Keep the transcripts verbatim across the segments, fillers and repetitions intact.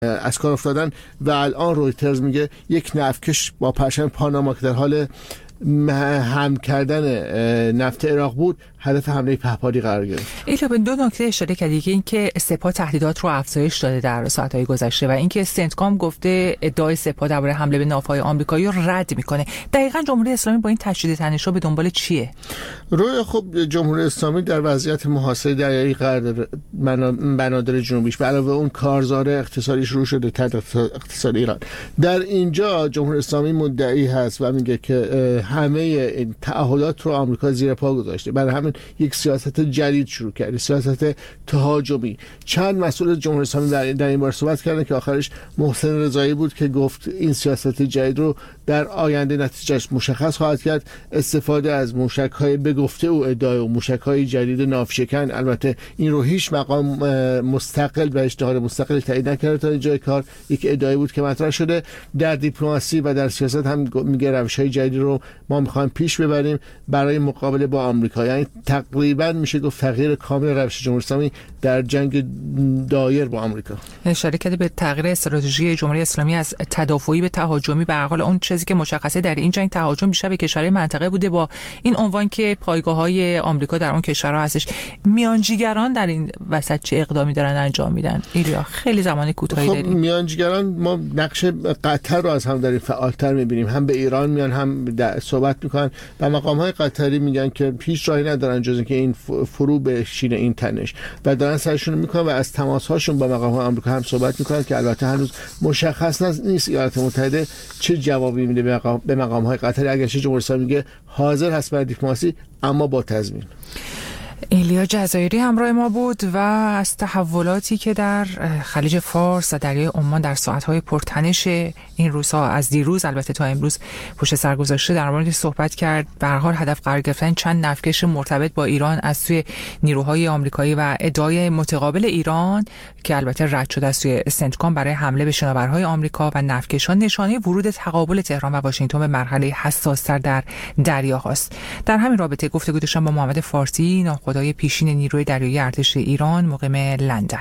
از کار افتادن و الان رویترز میگه یک نفتکش با پرچم پاناما که در حال هم کردن نفت عراق بود هدف حمله پهپادی قرار گرفت. ایلا به دو نکته اشاره کردی که اینکه سپاه تهدیدات رو افزایش داده در ساعت‌های گذشته و اینکه سنتکام گفته ادعای سپاه درباره حمله به ناوهای آمریکایی رو رد میکنه. دقیقاً جمهوری اسلامی با این تشدید تنش‌ها به دنبال چیه؟ روی خب جمهوری اسلامی در وضعیت محاصره دریایی قرار داره. بنادر جنوبیش به علاوه اون کارزار اقتصادیش رو شده تحت اقتصاد ایران. در اینجا جمهوری اسلامی مدعی هست و میگه که همه این تعهدات رو آمریکا زیر پا گذاشته. برای همین یک سیاست جدید شروع کرده، سیاست تهاجمی. چند مسئول جمهوری اسلامی در این باره صحبت کردن که آخرش محسن رضایی بود که گفت این سیاست جدید رو در آینده نتیجهش مشخص خواهد کرد. استفاده از موشک‌های به گفته او ادعای و موشک‌های جدید ناوشکن، البته این رو هیچ مقام مستقل و اشتهار مستقل تایید نکرده تا اینجای کار، یک ادعایی بود که مطرح شده. در دیپلماسی و در سیاست هم میگه روش‌های جدیدی رو ما می‌خوایم پیش ببریم برای مقابله با آمریکا. یعنی تقریبا میشه گفت تغییر کامل روش جمهوری اسلامی در جنگ دایر با آمریکا. اشاره کرده به تغییر استراتژی جمهوری اسلامی از تدافعی به تهاجمی. به هر حال اون چیزی که مشخصه در این جنگ تهاجم بیشتر به کشورهای منطقه بوده با این عنوان که پایگاه‌های آمریکا در اون کشورها هستش. میانجیگران در این وسط چه اقدامی دارن انجام میدن؟ ایلیا خیلی زمان کوتاهی خب داریم. میانجیگران ما نقش قطر رو از هم داریم فعالتر می‌بینیم، هم به ایران میان هم صحبت میکنن و مقام‌های قطری میگن که هیچ راهی ندارن جز اینکه این فرو بشینه این تنش و دارن سرشون میکنن و از تماس‌هاشون با مقام‌های آمریکا هم صحبت میکنن که البته هنوز مشخص نیست ایالات متحده چه جوابی میده به مقام به مقام‌های قطری. اگرچه جمهوری اسلامی میگه حاضر هست برای دیپلماسی اما با تضمین. ایلیا جزایری همراه ما بود و از تحولاتی که در خلیج فارس و دریای عمان در ساعت‌های پرتنش این روزها از دیروز البته تا امروز پشت سر گذاشته در موردش صحبت کرد. به هر حال هدف قرار گرفتن چند نفتکش مرتبط با ایران از سوی نیروهای آمریکایی و ادعای متقابل ایران که البته رد شده از سوی سنتکام برای حمله به شناورهای آمریکا و نفتکشان نشانه ورود تقابل تهران و واشنگتن به مرحله حساس‌تر در دریاهاست. در همین رابطه گفتگو داشتم با محمد فارسی، ناخدای پیشین نیروی دریایی ارتش ایران مقیم لندن.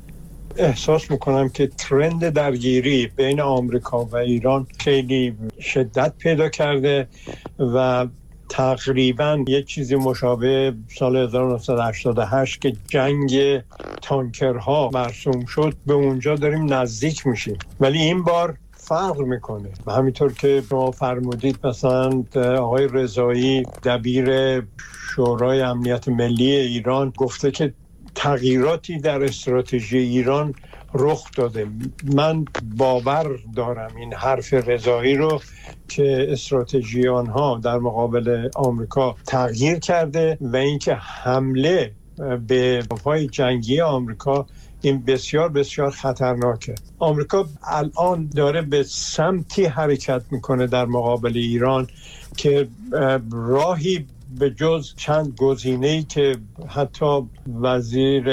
احساس میکنم که ترند درگیری بین آمریکا و ایران خیلی شدت پیدا کرده و تقریبا یک چیزی مشابه سال هزار و نهصد و هشتاد و هشت که جنگ تانکرها مرسوم شد به اونجا داریم نزدیک میشیم، ولی این بار فرق میکنه. و همینطور که شما فرمودید مثلا آقای رضایی دبیر شورای امنیت ملی ایران گفته که تغییراتی در استراتژی ایران رخ داده. من باور دارم این حرف رضایی رو که استراتژی آنها در مقابل آمریکا تغییر کرده و اینکه حمله به نیروهای جنگی آمریکا این بسیار بسیار خطرناکه. آمریکا الان داره به سمتی حرکت میکنه در مقابل ایران که راهی به جز چند گزینه‌ای که حتی وزیر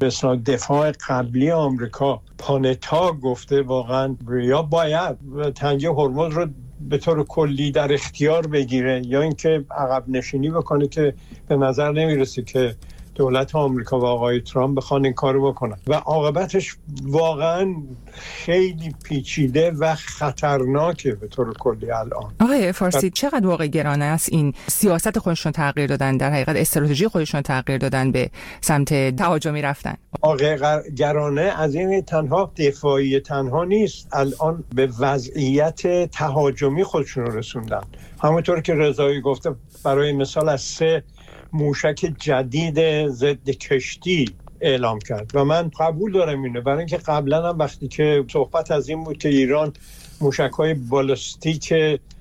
دفاع قبلی آمریکا پانتا گفته واقعا یا باید تنگه هرمز رو به طور کلی در اختیار بگیره یا اینکه عقب نشینی بکنه که به نظر نمیرسه که دولت آمریکا و آقای ترامپ بخوان این کارو بکنن و عاقبتش واقعا خیلی پیچیده و خطرناکه به طور کلی الان. آقای فارسی چقدر واقع گرانه است این سیاست خودشون تغییر دادن، در حقیقت استراتژی خودشون تغییر دادن به سمت تهاجمی رفتن؟ واقع گرانه از این تنها دفاعی تنها نیست، الان به وضعیت تهاجمی خودشون رسوندن. همونطور که رضایی گفته برای مثال از سه موشک جدید ضد کشتی اعلام کرد و من قبول دارم اینو، برای اینکه قبلا هم وقتی که صحبت از این بود که ایران موشک‌های بالستیک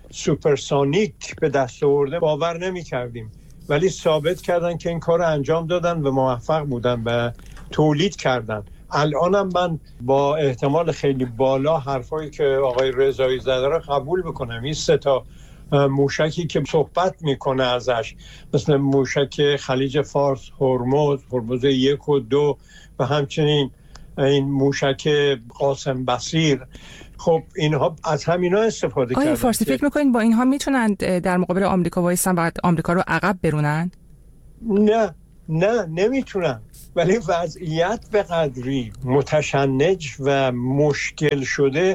سوپرسونیک به دست آورده باور نمی‌کردیم، ولی ثابت کردن که این کار انجام دادن و موفق بودن و تولید کردن. الانم من با احتمال خیلی بالا حرفایی که آقای رضایی زده را قبول بکنم. این سه تا موشکی که صحبت میکنه ازش مثل موشک خلیج فارس، هرمز، هرمز یک و دو و همچنین این موشک قاسم بصیر، خب اینها از همینا استفاده کردن. آیا فارسی فکر میکنین با اینها میتونن در مقابل آمریکا وایسن و آمریکا رو عقب برونن؟ نه نه نمیتونن. ولی وضعیت به قدری متشنج و مشکل شده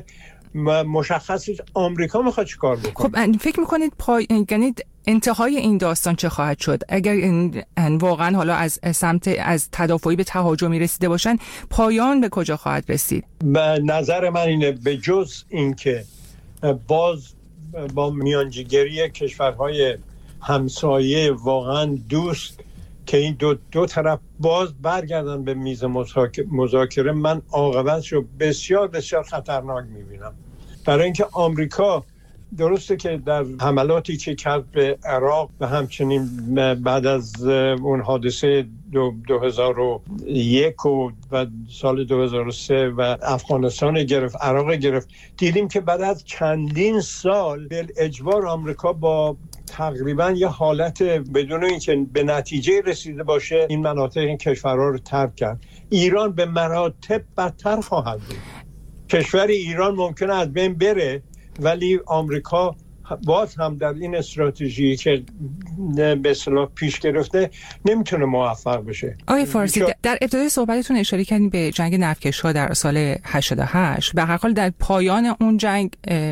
مشخصه آمریکا میخواد چی کار بکنه. خب فکر میکنید پای... یعنی انتهای این داستان چه خواهد شد اگر این واقعا حالا از سمت از تدافعی به تهاجمی رسیده باشن، پایان به کجا خواهد رسید؟ به نظر من اینه به جز اینکه باز با میانجیگری کشورهای همسایه واقعا دوست که این دو, دو طرف باز برگردن به میز مذاکره، من عاقبتش رو بسیار بسیار خطرناک میبینم. برای اینکه آمریکا درسته که در حملاتی که کرد به عراق و همچنین بعد از اون حادثه دو, دو هزار و یک و, و سال دو هزار و سه و افغانستان گرفت، عراق گرفت، دیدیم که بعد از چندین سال به اجبار آمریکا با تقریبا یه حالت بدون اینکه به نتیجه رسیده باشه این مناطق این کشورها رو ترک کرد. ایران به مراتب بدتر خواهد بود. کشور ایران ممکنه از بین بره ولی آمریکا باز هم در این استراتژی که به اصطلاح پیش گرفته نمیتونه موفق بشه. آقای فارسی شا... در ابتدای صحبتتون اشاره کردین به جنگ نفتکش‌ها در سال هشتاد و هشت. به هر حال در پایان اون جنگ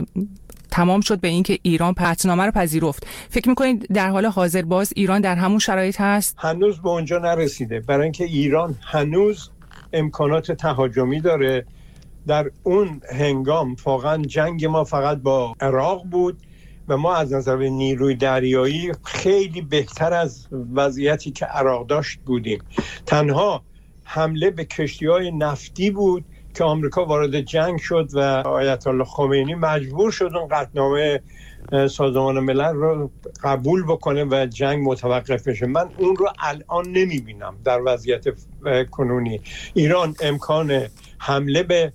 تمام شد به اینکه ایران پتنامه رو پذیرفت. فکر می‌کنید در حال حاضر باز ایران در همون شرایط هست؟ هنوز به اونجا نرسیده، برای اینکه ایران هنوز امکانات تهاجمی داره. در اون هنگام واقعا جنگ ما فقط با عراق بود و ما از نظر نیروی دریایی خیلی بهتر از وضعیتی که عراق داشت بودیم. تنها حمله به کشتی‌های نفتی بود که آمریکا وارد جنگ شد و آیت الله خمینی مجبور شد اون قطعنامه سازمان ملل رو قبول بکنه و جنگ متوقف بشه. من اون رو الان نمیبینم در وضعیت کنونی. ایران امکان حمله به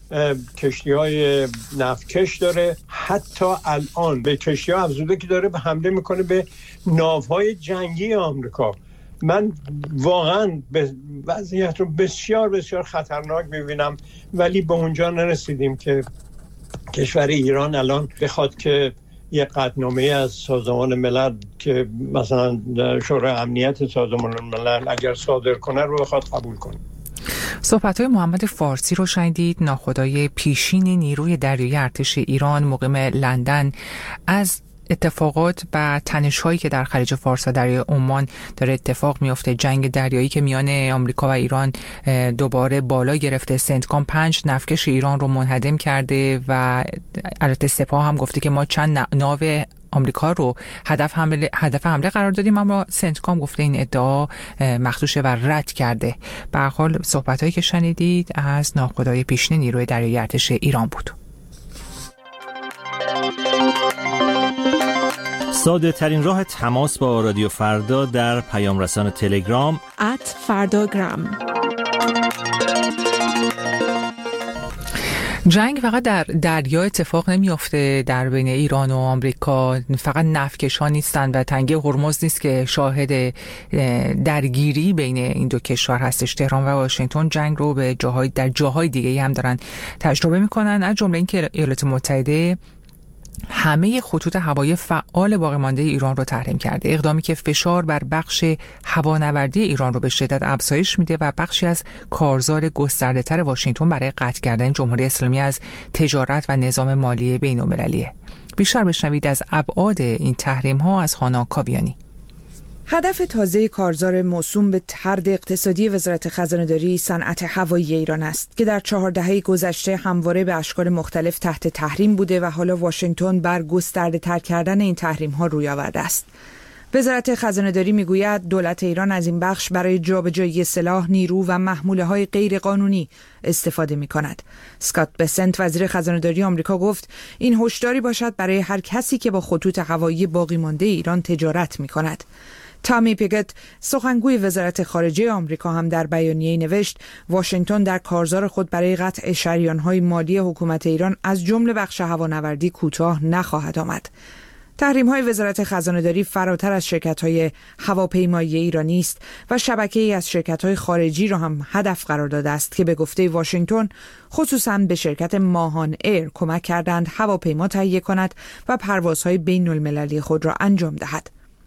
کشتی‌های نفتکش داره، حتی الان به کشتی‌ها افزوده که داره به حمله میکنه به ناوهای جنگی آمریکا. من واقعا به وضعیت رو بسیار بسیار خطرناک میبینم ولی به اونجا نرسیدیم که کشور ایران الان بخواد که یک قطعنامه از سازمان ملل که مثلا شورای امنیت سازمان ملل اگر صادر کنه رو بخواد قبول کنه. صحبت‌های محمد فارسی رو شنیدید، ناخدای پیشین نیروی دریایی ارتش ایران مقیم لندن، از اتفاقات و تنش‌هایی که در خلیج فارس و دریای عمان داره اتفاق میفته. جنگ دریایی که میان آمریکا و ایران دوباره بالا گرفته. سنتکام پنج نفتکش ایران رو منهدم کرده و البته سپاه هم گفته که ما چند ناو آمریکا رو هدف حمله هدف حمله قرار دادیم، اما سنتکام گفته این ادعا مخدوشه و رد کرده. به هر حال صحبت‌هایی که شنیدید از ناخدای پیشین نیروی دریایی ارتش ایران بود. ساده ترین راه تماس با رادیو فردا در پیام رسان تلگرام ات فرداگرام. جنگ فقط در دریا اتفاق نمیافته در بین ایران و آمریکا. فقط نفتکش‌ها نیستن و تنگه هرمز نیست که شاهد درگیری بین این دو کشور هستش. تهران و واشنگتن جنگ رو به جاهای در جاهای دیگه هم دارن تجربه میکنن، از جمله اینکه ایالات متحده همه خطوط هوایی فعال باقی مانده ایران رو تحریم کرده. اقدامی که فشار بر بخش هوانوردی ایران رو به شدت افزایش میده و بخشی از کارزار گسترده‌تر واشنگتن برای قطع کردن جمهوری اسلامی از تجارت و نظام مالی بین‌المللیه. بیشتر بشنوید از ابعاد این تحریم ها از هانا کاویانی. هدف تازه کارزار موسوم به طرد اقتصادی وزارت خزانه‌داری صنعت هوایی ایران است که در چهار دهه گذشته همواره به اشکال مختلف تحت تحریم بوده و حالا واشنگتن بر گسترده‌تر کردن این تحریم‌ها روی آورده است. وزارت خزانه‌داری میگوید دولت ایران از این بخش برای جابجایی سلاح، نیرو و محموله‌های غیر قانونی استفاده می‌کند. اسکات بسنت وزیر خزانه‌داری آمریکا گفت این هشداری باشد برای هر کسی که با خطوط هوایی باقی مانده ایران تجارت می‌کند. تامی پیگت سخنگوی وزارت خارجه آمریکا هم در بیانیه‌ای نوشت واشنگتن در کارزار خود برای قطع شریان‌های مالی حکومت ایران از جمله بخش هوانوردی کوتاه نخواهد آمد. تحریم‌های وزارت خزانه‌داری فراتر از شرکت‌های هواپیمایی ایرانی است و شبکه‌ای از شرکت‌های خارجی را هم هدف قرار داده است که به گفته واشنگتن خصوصاً به شرکت ماهان ایر کمک کردند هواپیما تهیه کند و پروازهای بین‌المللی خود را انجام دهد.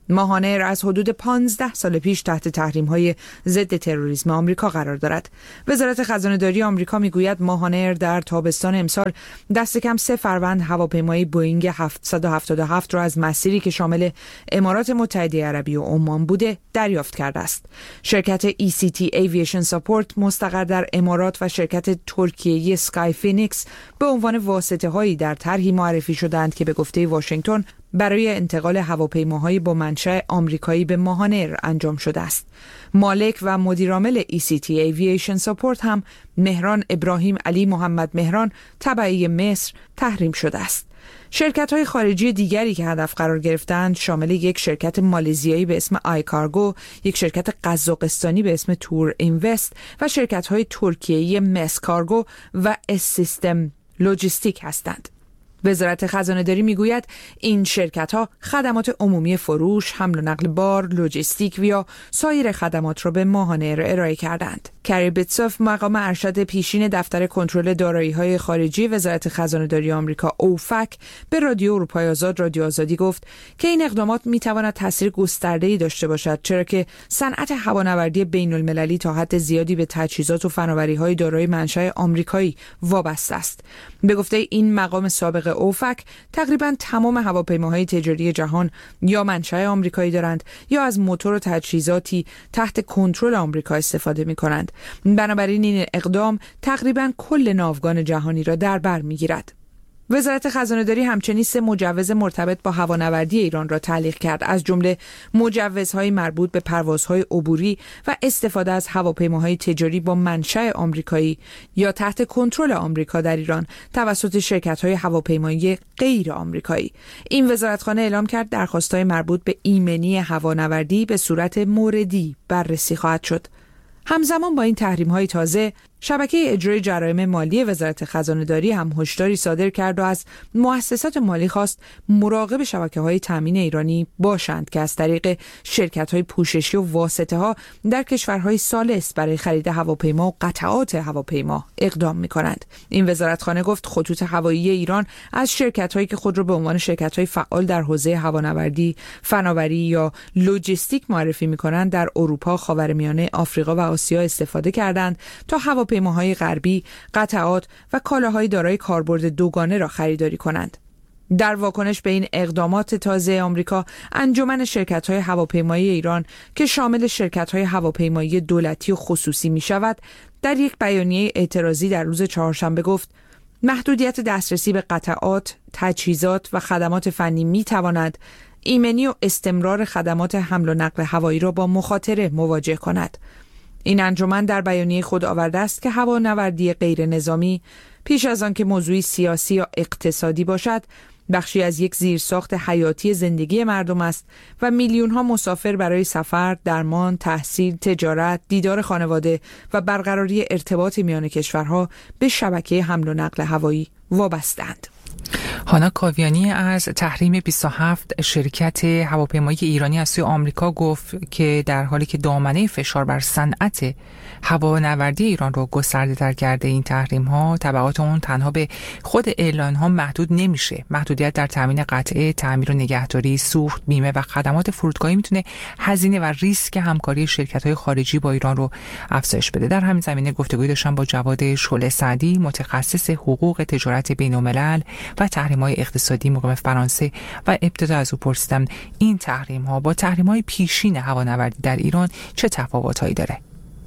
ماهانر از حدود پانزده سال پیش تحت تحریم‌های ضد تروریسم آمریکا قرار دارد. وزارت خزانه‌داری آمریکا میگوید ماهانر در تابستان امسال دست کم سه فروند هواپیمای بوئینگ هفتصد و هفتاد و هفت را از مسیری که شامل امارات متحده عربی و عمان بوده دریافت کرده است. شرکت ای سی تی Aviation Support مستقر در امارات و شرکت ترکیه‌ای اسکای فینیکس به عنوان واسطه‌هایی در طرحی معرفی شدند که به گفته واشنگتن برای انتقال هواپیماهای با منشأ آمریکایی به ماهانر انجام شده است. مالک و مدیرعامل ای سی تی Aviation Support هم مهران ابراهیم علی محمد مهران تبعی مصر تحریم شده است. شرکت‌های خارجی دیگری که هدف قرار گرفتند شامل یک شرکت مالزیایی به اسم آی کارگو، یک شرکت قزاقستانی به اسم تور اینوست و شرکت‌های ترکیه‌ای مس کارگو و اس سیستم لوجستیک هستند. وزارت خزانه‌داری میگوید این شرکت‌ها خدمات عمومی فروش، حمل و نقل بار، لوجستیک و یا سایر خدمات را به ماهانر ارائه کردند. کری بیتسوف مقام ارشد پیشین دفتر کنترل دارایی‌های خارجی وزارت خزانه‌داری آمریکا اوفک به رادیو اروپای آزاد رادیو آزادی گفت که این اقدامات می‌تواند تاثیر گسترده‌ای داشته باشد، چرا که صنعت هوانوردی بین‌المللی تا حد زیادی به تجهیزات و فناوری‌های دارای منشأ آمریکایی وابسته است. به گفته این مقام سابق اوفک تقریباً تمام هواپیماهای تجاری جهان یا منشأ آمریکایی دارند یا از موتور و تجهیزاتی تحت کنترل آمریکا استفاده می‌کنند. بنابراین این اقدام تقریباً کل ناوگان جهانی را در بر می‌گیرد. وزارت خزانه‌داری همچنین سه مجوز مرتبط با هوانوردی ایران را تعلیق کرد، از جمله مجوزهای مربوط به پروازهای عبوری و استفاده از هواپیماهای تجاری با منشأ آمریکایی یا تحت کنترل آمریکا در ایران توسط شرکت‌های هواپیمایی غیر آمریکایی. این وزارتخانه اعلام کرد درخواست‌های مربوط به ایمنی هوانوردی به صورت موردی بررسی خواهد شد. همزمان با این تحریم‌های تازه، شبکه اجرای جرایم مالی وزارت خزانه‌داری هم هشداری صادر کرد و از مؤسسات مالی خواست مراقب شبکه‌های تامین ایرانی باشند که از طریق شرکت‌های پوششی و واسطه‌ها در کشورهای ثالث برای خرید هواپیما و قطعات هواپیما اقدام می‌کنند. این وزارتخانه گفت خطوط هوایی ایران از شرکت‌هایی که خود را به عنوان شرکت‌های فعال در حوزه هوانوردی، فناوری یا لوجستیک معرفی می‌کنند در اروپا، خاورمیانه، آفریقا و آسیا استفاده کردند تا هواپیما هواپیماهای غربی، قطعات و کالاهای دارای کاربرد دوگانه را خریداری کنند. در واکنش به این اقدامات تازه آمریکا، انجمن شرکت‌های هواپیمایی ایران که شامل شرکت‌های هواپیمایی دولتی و خصوصی می‌شود، در یک بیانیه اعتراضی در روز چهارشنبه گفت محدودیت دسترسی به قطعات، تجهیزات و خدمات فنی می‌تواند ایمنی و استمرار خدمات حمل و نقل هوایی را با مخاطره مواجه کند. این انجمن در بیانیه خود آورده است که هوانوردی غیر نظامی پیش از آن که موضوعی سیاسی یا اقتصادی باشد، بخشی از یک زیرساخت حیاتی زندگی مردم است و میلیون ها مسافر برای سفر، درمان، تحصیل، تجارت، دیدار خانواده و برقراری ارتباط میان کشورها به شبکه حمل و نقل هوایی وابسته‌اند. هانا کاویانی از تحریم بیست و هفت شرکت هواپیمایی ایرانی از سوی آمریکا گفت که در حالی که دامنه فشار بر صنعت هوانوردی ایران را گسترده‌تر کرده، این تحریم ها تبعات اون تنها به خود ایرلاین ها محدود نمیشه. محدودیت در تامین قطعه، تعمیر و نگهداری، سوخت، بیمه و خدمات فرودگاهی میتونه هزینه و ریسک همکاری شرکت های خارجی با ایران رو افزایش بده. در همین زمینه گفتگوی داشتم با جواد شعله سعدی، متخصص حقوق تجارت بین‌الملل و تحریم‌های اقتصادی مقیم فرانسه، و ابتدا از او پرسیدم این تحریم‌ها با تحریم‌های پیشین هوانوردی در ایران چه تفاوت‌هایی داره؟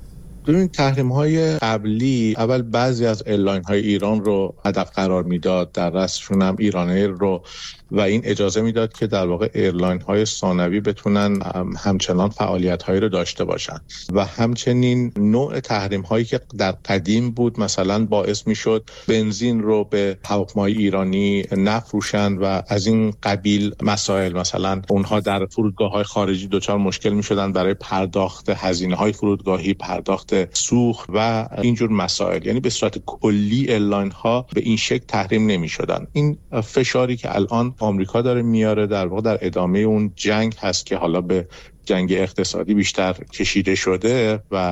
ببین، تحریم‌های قبلی اول بعضی از ایرلاین‌های ایران رو هدف قرار میداد، در رأسشون هم ایران ایر رو، و این اجازه میداد که در واقع ایرلاین‌های ثانوی بتونن همچنان فعالیت‌هایی رو داشته باشن. و همچنین نوع تحریم‌هایی که در قدیم بود مثلا باعث میشد بنزین رو به هواپیمای ایرانی نفروشن و از این قبیل مسائل، مثلا اونها در فرودگاه‌های خارجی دچار مشکل میشدن برای پرداخت هزینه‌های فرودگاهی، پرداخت سوخت و اینجور مسائل. یعنی به صورت کلی ایرلاین‌ها به این شکل تحریم نمی‌شدن. این فشاری که الان آمریکا داره میاره در واقع در ادامه اون جنگ هست که حالا به جنگ اقتصادی بیشتر کشیده شده و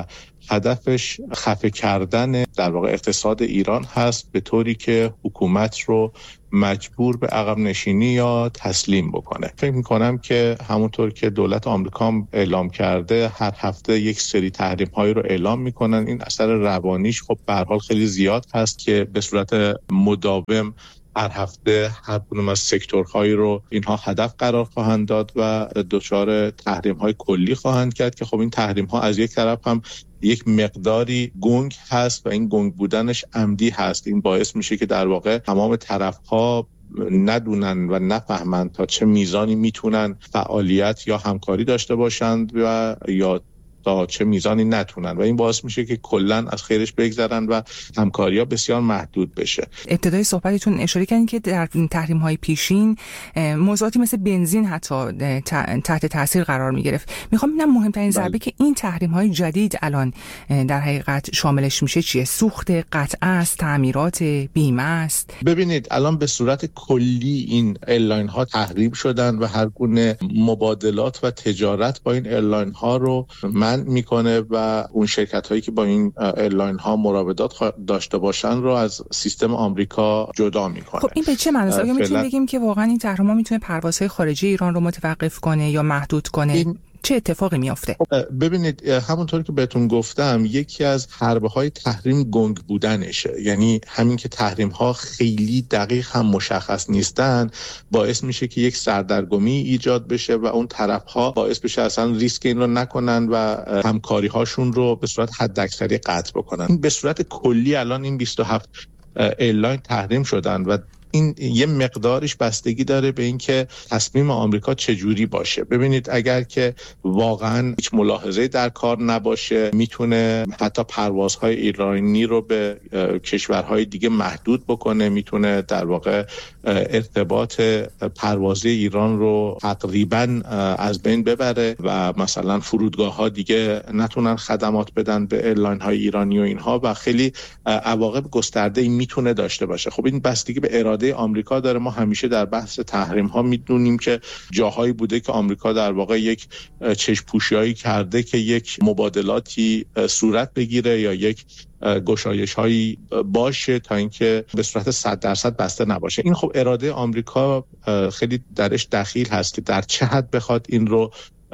هدفش خفه کردن در واقع اقتصاد ایران هست به طوری که حکومت رو مجبور به عقب نشینی یا تسلیم بکنه. فکر میکنم که همونطور که دولت آمریکا اعلام کرده هر هفته یک سری تحریم هایی رو اعلام میکنن. این اثر روانیش خب به هر حال خیلی زیاد هست که به صورت مداوم هر هفته هر کدوم از سکتورهایی رو اینها هدف قرار خواهند داد و دچار تحریم‌های کلی خواهند کرد که خب این تحریم‌ها از یک طرف هم یک مقداری گنگ هست و این گنگ بودنش عمدی هست. این باعث میشه که در واقع تمام طرف‌ها ندونن و نفهمن تا چه میزانی میتونن فعالیت یا همکاری داشته باشند و یا تا چه میزانی نتونن و این باعث میشه که کلا از خیرش بگذرن و همکاری‌ها بسیار محدود بشه. ابتدای صحبتتون اشاره کردین که در تحریم‌های پیشین موضوعاتی مثل بنزین حتی تحت تاثیر قرار می‌گرفت. میخوام ببینم مهمترین ضربه که این تحریم‌های جدید الان در حقیقت شاملش میشه چیه؟ سوخت قطعه است، تعمیرات، بیمه است. ببینید الان به صورت کلی این ایرلاین‌ها تحریم شدن و هر گونه مبادلات و تجارت با این ایرلاین‌ها رو من میکنه و اون شرکت هایی که با این ایرلاین ها مراودات داشته باشن رو از سیستم آمریکا جدا میکنه. خب این به چه معنی است؟ آیا میتونیم بگیم که واقعا این تحریم ها میتونه پروازهای خارجی ایران رو متوقف کنه یا محدود کنه؟ این... چه اتفاقی میافته؟ ببینید همونطور که بهتون گفتم یکی از حربه های تحریم گنگ بودنشه. یعنی همین که تحریم ها خیلی دقیق هم مشخص نیستن باعث میشه که یک سردرگمی ایجاد بشه و اون طرف ها باعث بشه اصلا ریسک این رو نکنن و همکاری هاشون رو به صورت حداکثری قطع بکنن. به صورت کلی الان این بیست و هفت ایرلاین تحریم شدن و این یه مقدارش بستگی داره به اینکه تصمیم آمریکا چجوری باشه. ببینید اگر که واقعا هیچ ملاحظه‌ای در کار نباشه میتونه حتی پروازهای ایرانی رو به کشورهای دیگه محدود بکنه، میتونه در واقع ارتباط پروازی ایران رو تقریبا از بین ببره و مثلا فرودگاه‌ها دیگه نتونن خدمات بدن به ایرلاین‌های ایرانی و اینها و خیلی عواقب گسترده‌ای میتونه داشته باشه. خب این بستگی به اراده آمریکا داره. ما همیشه در بحث تحریم ها میدونیم که جاهایی بوده که آمریکا در واقع یک چشم پوشیایی کرده که یک مبادلاتی صورت بگیره یا یک گشایش هایی باشه تا اینکه به صورت صد درصد بسته نباشه. این خب اراده آمریکا خیلی درش دخیل هست که در چه حد بخواد این رو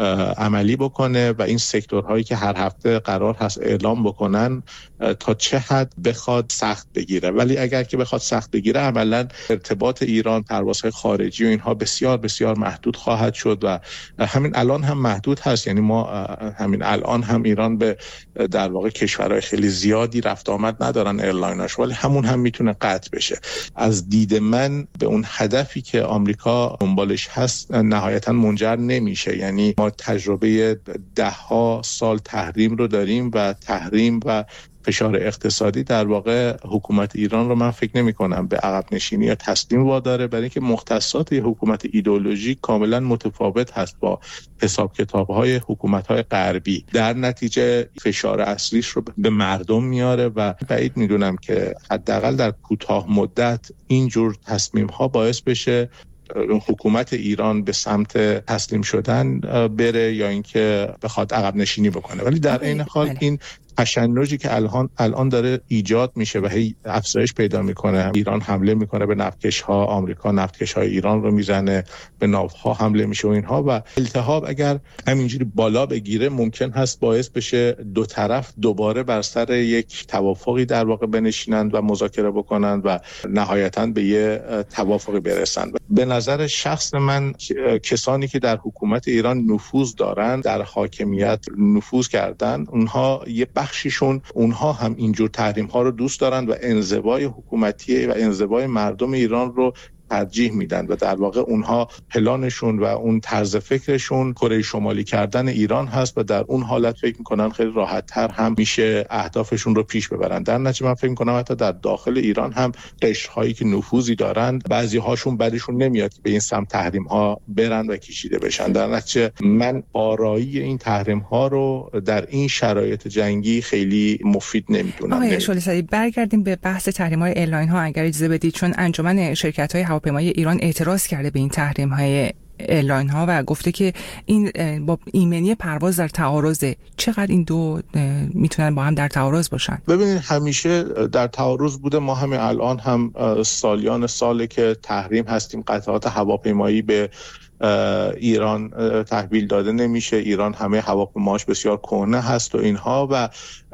عملی بکنه و این سکتورهایی که هر هفته قرار هست اعلام بکنن تا چه حد بخواد سخت بگیره. ولی اگر که بخواد سخت بگیره عملا ارتباط ایران پروازهای خارجی و اینها بسیار بسیار محدود خواهد شد و همین الان هم محدود هست. یعنی ما همین الان هم ایران به در واقع کشورهای خیلی زیادی رفت آمد ندارن ایرلایناش، ولی همون هم میتونه قطع بشه. از دید من به اون هدفی که آمریکا دنبالش هست نهایتا منجر نمیشه. یعنی ما تجربه ده ها سال تحریم رو داریم و تحریم و فشار اقتصادی در واقع حکومت ایران رو من فکر نمی کنم به عقب نشینی یا تسلیم واداره، برای اینکه مختصات حکومت ایدئولوژیک کاملا متفاوت هست با حساب کتاب‌های حکومت‌های غربی. در نتیجه فشار اصلیش رو به مردم میاره و بعید میدونم که حداقل در کوتاه مدت اینجور تصمیم‌ها باعث بشه حکومت ایران به سمت تسلیم شدن بره یا اینکه بخواد عقب نشینی بکنه. ولی در این حال این تشنجی که الان الان داره ایجاد میشه و هی افزایش پیدا میکنه. ایران حمله میکنه به نفتکش‌ها، آمریکا نفتکش‌های ایران رو میزنه، به ناوها حمله میشه و اینها و التهاب اگر همینجوری بالا بگیره ممکن هست باعث بشه دو طرف دوباره بر سر یک توافقی در واقع بنشینند و مذاکره بکنند و نهایتاً به یه توافقی برسند. به نظر شخص من کسانی که در حکومت ایران نفوذ دارن، در حاکمیت نفوذ کردن، اونها یه بخششون اونها هم اینجور تحریم ها رو دوست دارن و انزوای حکومتی و انزوای مردم ایران رو ترجیح میدن و در واقع اونها پلانشون و اون طرز فکرشون کره شمالی کردن ایران هست و در اون حالت فکر میکنن خیلی راحت تر هم میشه اهدافشون رو پیش ببرن. در نتیجه من فکر میکنم حتی در داخل ایران هم قشرهایی که نفوذی دارن بعضی هاشون بعدشون نمیاد که به این سمت تحریم ها برن و کشیده بشن. در نتیجه من آرایی این تحریم ها رو در این شرایط جنگی خیلی مفید نمیدونم. آقای شلیصدی برگردیم به بحث تحریم های ایرلاین ها اگر اجازه بدید، چون انجمن شرکت های هواپیمایی ایران اعتراض کرده به این تحریم های ایرلاین ها و گفته که این با ایمنی پرواز در تعارضه. چقدر این دو میتونن با هم در تعارض باشن؟ ببینید همیشه در تعارض بوده. ما همین الان هم سالیان ساله که تحریم هستیم، قطعات هواپیمایی به ایران تحویل داده نمیشه. ایران همه هواپیماهاش بسیار کهنه هست و اینها و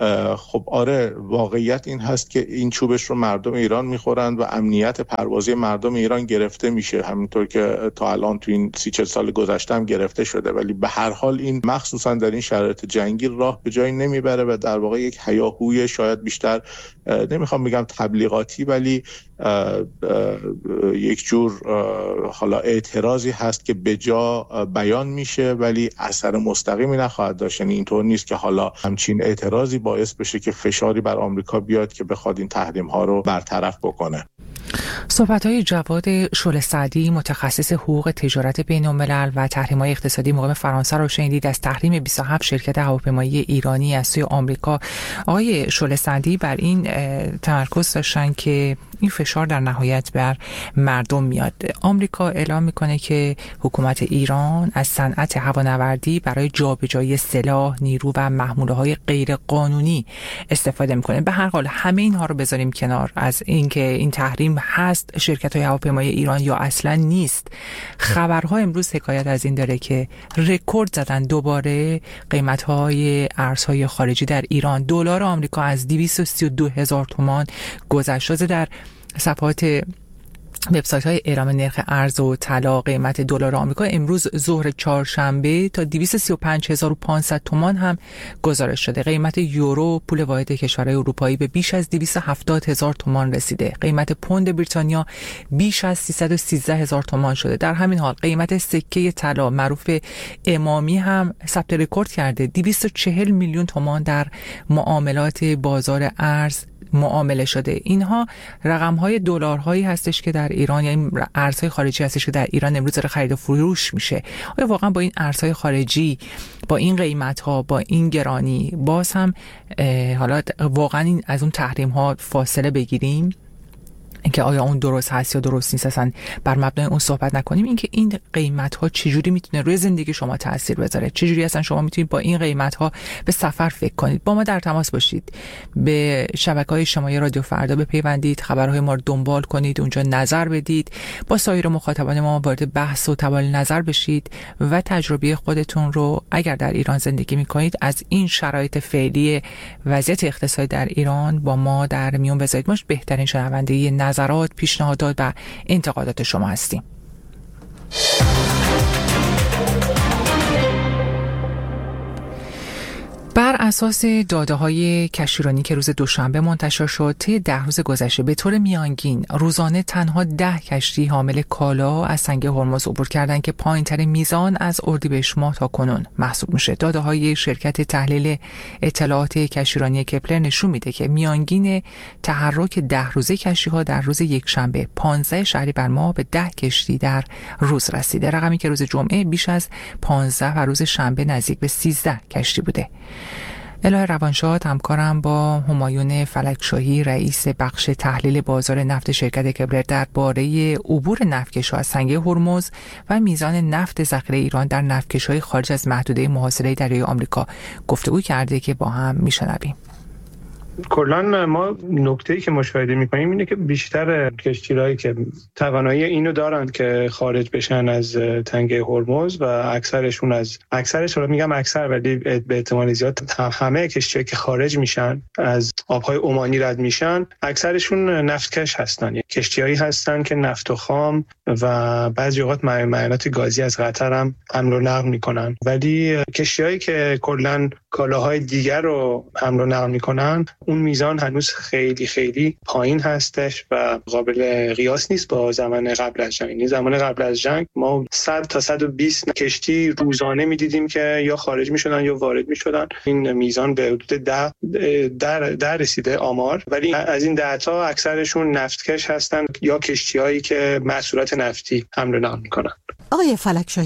خب آره واقعیت این هست که این چوبش رو مردم ایران میخورند و امنیت پروازی مردم ایران گرفته میشه، همینطور که تا الان تو این سی چل سال گذشته هم گرفته شده. ولی به هر حال این مخصوصا در این شرایط جنگی راه به جایی نمیبره و در واقع یک هیاهوی شاید بیشتر نمیخوام بگم تبلیغاتی ولی اه اه یک جور حالا اعتراضی هست که به جا بیان میشه ولی اثر مستقیمی نخواهد داشت. یعنی اینطور نیست که حالا همچین اعتراضی باعث بشه که فشاری بر آمریکا بیاد که بخواد این تحریم ها رو برطرف بکنه. صحبت‌های جواد شعله سعدی متخصص حقوق تجارت بین‌الملل و تحریم‌های اقتصادی مقام فرانسه رو شنیدید از تحریم بیست و هفت شرکت هواپیمایی ایرانی از سوی آمریکا. آقای شعله سعدی بر این تمرکز داشتن که این فشار در نهایت بر مردم میاد. آمریکا اعلام میکنه که حکومت ایران از صنعت هوانوردی برای جابجایی سلاح، نیرو و محموله‌های غیر قانونی استفاده میکنه. به هر حال همه اینها رو بذاریم کنار، از اینکه این تحریم هست شرکت‌های هواپیمایی ایران یا اصلا نیست، خبرها امروز حکایت از این داره که رکورد زدن دوباره قیمت‌های ارزهای خارجی در ایران. دلار آمریکا از دویست و سی و دو هزار تومان گذشت. در صفحات وبسایت‌های اعلام نرخ ارز و طلا قیمت دلار آمریکا امروز ظهر چهارشنبه تا دویست و سی و پنج هزار و پانصد تومان هم گزارش شده. قیمت یورو پول واحد کشورهای اروپایی به بیش از دویست و هفتاد هزار تومان رسیده. قیمت پوند بریتانیا بیش از سیصد و سیزده هزار تومان شده. در همین حال قیمت سکه طلا معروف امامی هم ثبت رکورد کرده. دویست و چهل میلیون تومان در معاملات بازار ارز معامله شده. اینها رقم‌های دلارهایی هستش که در ایران، یعنی ارزهای خارجی هستش که در ایران امروز داره خرید و فروش میشه. آیا واقعا با این ارزهای خارجی، با این قیمت‌ها، با این گرانی باز هم حالا واقعا این از اون تحریم‌ها فاصله بگیریم؟ اینکه آیا اون درست هست یا درست نیست اصلا بر مبنای اون صحبت نکنیم. اینکه این قیمت ها چجوری میتونه روی زندگی شما تاثیر بذاره، چجوری اصلا شما میتونید با این قیمت ها به سفر فکر کنید. با ما در تماس باشید، به شبکه‌های اجتماعی رادیو فردا بپیوندید، خبرهای ما رو دنبال کنید، اونجا نظر بدید، با سایر مخاطبان ما وارد بحث و تبادل نظر بشید و تجربه خودتون رو اگر در ایران زندگی میکنید از این شرایط فعلی وضعیت اقتصادی در ایران با ما در میون بذارید. ما بهترین شنونده نظرات، پیشنهادات و انتقادات شما هستیم. بر اساس داده‌های کشتیرانی که روز دوشنبه منتشر شد، طی ده روز گذشته به طور میانگین روزانه تنها ده کشتی حامل کالا از سنگ هرمز عبور کردند که پایین‌ترین میزان از اردیبهشت ماه تا کنون محسوب میشه. داده‌های شرکت تحلیل اطلاعات کشتیرانی کپلر نشون میده که میانگین تحرک ده روزه کشتی‌ها در روز یکشنبه پانزده شهریور ماه به ده کشتی در روز رسیده، رقمی که روز جمعه بیش از پانزده و روز شنبه نزدیک به سیزده کشتی بوده. الهه روانشاد همکارم با همایون فلکشاهی رئیس بخش تحلیل بازار نفت شرکت کپلر درباره عبور نفتکش‌ها از سنگ هرمز و میزان نفت ذخیره ایران در نفتکش‌های خارج از محدوده محاصره دریای آمریکا گفتگو کرده که با هم میشنویم. کلاً ما نکته‌ای که مشاهده می‌کنیم اینه که بیشتر کشتی‌هایی که توانایی اینو دارن که خارج بشن از تنگه هرمز و اکثرشون از اکثرش رو میگم اکثر ولی به احتمال زیاد همه کشتی‌هایی که خارج میشن از آب‌های عمانی رد میشن اکثرشون نفتکش هستن. کشتی‌هایی هستن که نفت و خام و بعضی اوقات معدنیات گازی از قطر هم حمل و نقل میکنن، ولی کشتی‌هایی که کلاً کالاهای دیگر رو حمل و نقل میکنن اون میزان هنوز خیلی خیلی پایین هستش و قابل قیاس نیست با زمان قبل از جنگ. زمان قبل از جنگ ما صد تا صد و بیست کشتی روزانه میدیدیم که یا خارج میشدن یا وارد میشدن. این میزان به حدود ده در در رسیده آمار، ولی از این ده تا اکثرشون نفتکش هستن یا کشتی‌هایی که محصولات نفتی حمل و نقل میکنن. آقای فلکشاهی،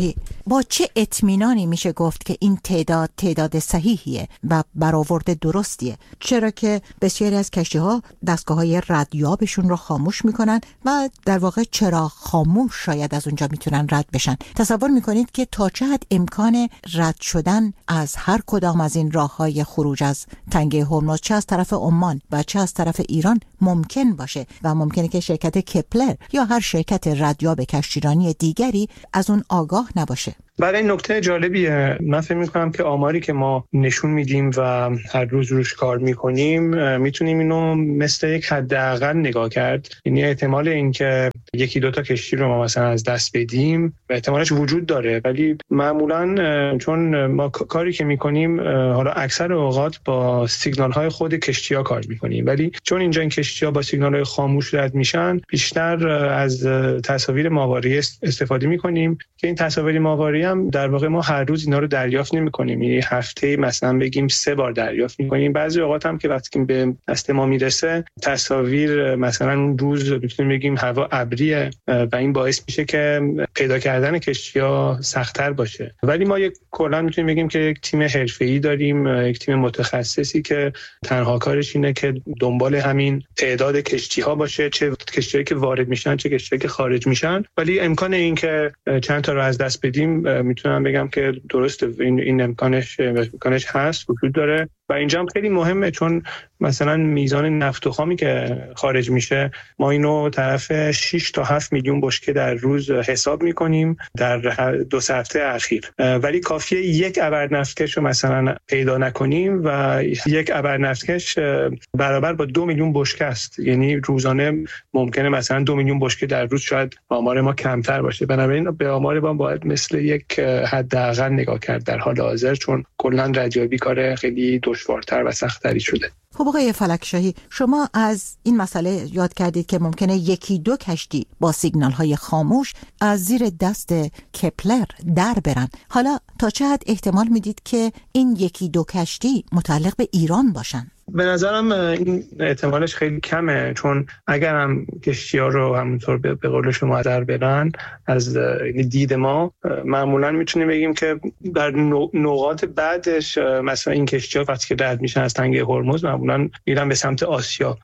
با چه اطمینانی میشه گفت که این تعداد تعداد صحیحیه و برآورد درستیه؟ چرا که بسیاری از کشتی‌ها دستگاه‌های ردیابشون رو خاموش میکنن و در واقع چراغ خاموش شاید از اونجا میتونن رد بشن. تصور میکنید که تا چه حد امکان رد شدن از هر کدام از این راه‌های خروج از تنگه هرمز، چه از طرف عمان و چه از طرف ایران، ممکن باشه و ممکنه که شرکت کپلر یا هر شرکت ردیاب کشتیرانی دیگری از اون آگاه نباشه؟ برای نکته جالبیه. من فکر می‌کنم که آماری که ما نشون میدیم و هر روز روش کار می‌کنیم میتونیم اینو مثل یک حداقل نگاه کرد. یعنی احتمال اینکه یکی دو تا کشتی رو ما مثلا از دست بدیم احتمالش وجود داره، ولی معمولاً چون ما کاری که می‌کنیم حالا اکثر اوقات با سیگنال‌های خود کشتی‌ها کار می‌کنیم، ولی چون اینجا این کشتی‌ها با سیگنال‌های خاموش رد میشن، بیشتر از تصاویر ماهواره‌ای استفاده می‌کنیم که این تصاویر ماهواره‌ای هم در واقع ما هر روز اینا رو دریافت نمی‌کنیم. یعنی هفته مثلا بگیم سه بار دریافت می‌کنیم. بعضی اوقات هم که وقتی به دست ما میرسه تصاویر مثلا اون روز میتونیم بگیم هوا ابریه و این باعث میشه که پیدا کردن کشتی‌ها سخت‌تر باشه. ولی ما یک کلا میتونیم بگیم که یک تیم حرفه‌ای داریم، یک تیم متخصصی که تنها کارش اینه که دنبال همین تعداد کشتی‌ها باشه، چه کشتی‌هایی که وارد میشن چه کشتی‌هایی که خارج میشن. ولی امکان این که چند تا رو از دست بدیم میتونم بگم که درسته، این این امکانش امکانش هست، وجود داره. و اینجا هم خیلی مهمه چون مثلا میزان نفت و خامی که خارج میشه ما اینو طرف شش تا هفت میلیون بشکه در روز حساب میکنیم در دو سه هفته اخیر، ولی کافیه یک ابر نفتکش رو مثلا پیدا نکنیم و یک ابر نفتکش برابر با دو میلیون بشکه است. یعنی روزانه ممکنه مثلا دو میلیون بشکه در روز، شاید آمار ما کمتر باشه. بنابراین به آمار ما باید مثل یک حداقل نگاه کرد در حال حاضر، چون کلا ردیابی کار خیلی دشوارتر و سخت‌تری شده. خب آقای فلکشاهی، شما از این مسئله یاد کردید که ممکنه یکی دو کشتی با سیگنال‌های خاموش از زیر دست کپلر در برن. حالا تا چه حد احتمال میدید که این یکی دو کشتی متعلق به ایران باشن؟ به نظرم این احتمالش خیلی کمه، چون اگر هم کشتی‌ها رو همونطور به قول شما در برن از دید ما، معمولا میتونیم بگیم که در نقاط بعدش مثلا این کشتی‌ها وقتی که رد میشن از تنگه هرمز معمولا میرن به سمت آسیا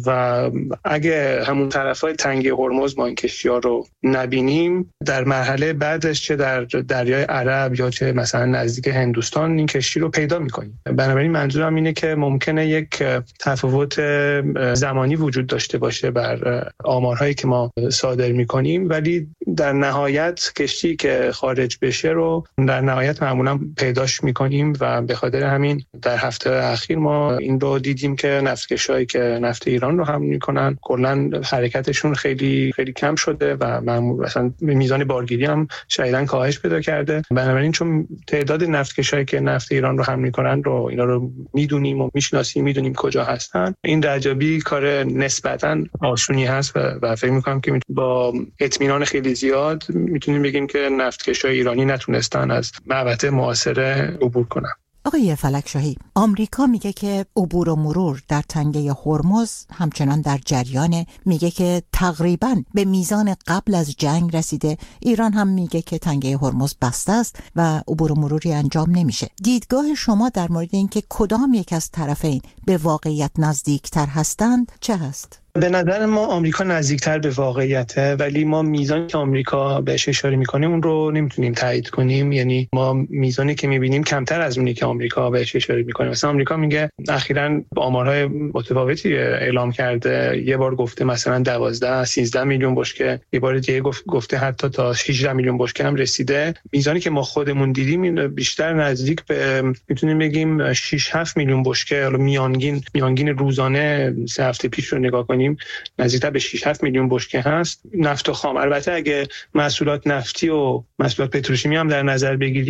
و اگه همون طرفای تنگه هرمز ما این کشتی‌ها رو نبینیم، در مرحله بعدش چه در دریای عرب یا چه مثلا نزدیک هندوستان این کشتی رو پیدا می‌کنیم. بنابراین منظورم اینه که ممکنه یک تفاوت زمانی وجود داشته باشه بر آمارهایی که ما صادر می‌کنیم، ولی در نهایت کشتی که خارج بشه رو در نهایت معمولا پیداش می‌کنیم و به خاطر همین در هفته اخیر ما این رو دیدیم که نفتکشایی که نفت ایران رو حمل می‌کنن کلاً حرکتشون خیلی خیلی کم شده و مثلا میزان بارگیری هم شدیداً کاهش پیدا کرده. بنابراین چون تعداد نفتکشایی که نفت ایران رو حمل می‌کنن رو اینا رو می‌دونیم و می‌شناسیم، می‌دونیم کجا هستن، این ردیابی کار نسبتاً آسونی هست و, و فکر می‌کنم که با اطمینان خیلی زیاد میتونیم بگیم که نفتکشای ایرانی نتونستن از محوطه معاصره عبور کنن. آقای فلکشاهی، آمریکا میگه که عبور و مرور در تنگه هرمز همچنان در جریانه، میگه که تقریباً به میزان قبل از جنگ رسیده. ایران هم میگه که تنگه هرمز بسته است و عبور و مروری انجام نمیشه. دیدگاه شما در مورد اینکه کدام یک از طرفین به واقعیت نزدیکتر هستند چه هست؟ به نظر ما آمریکا نزدیکتر به واقعیته، ولی ما میزانی که آمریکا بهش اشاره میکنه اون رو نمیتونیم تایید کنیم. یعنی ما میزانی که میبینیم کمتر از اونی که آمریکا بهش اشاره میکنه. مثلا آمریکا میگه اخیراً آمارهای متفاوتی اعلام کرده، یه بار گفته مثلا دوازده سیزده میلیون بشکه، یه بار دیگه گفته حتی تا هجده میلیون بشکه هم رسیده. میزانی که ما خودمون دیدیم بیشتر نزدیک به میتونیم بگیم شش هفت میلیون بشکه. حالا میانگین میانگین روزانه سه هفته پیش رو نگاه کنیم نزدیک به شش هفت میلیون بشکه هست. نفت و خام، البته اگه محصولات نفتی و محصولات پتروشیمی هم در نظر بگیریم،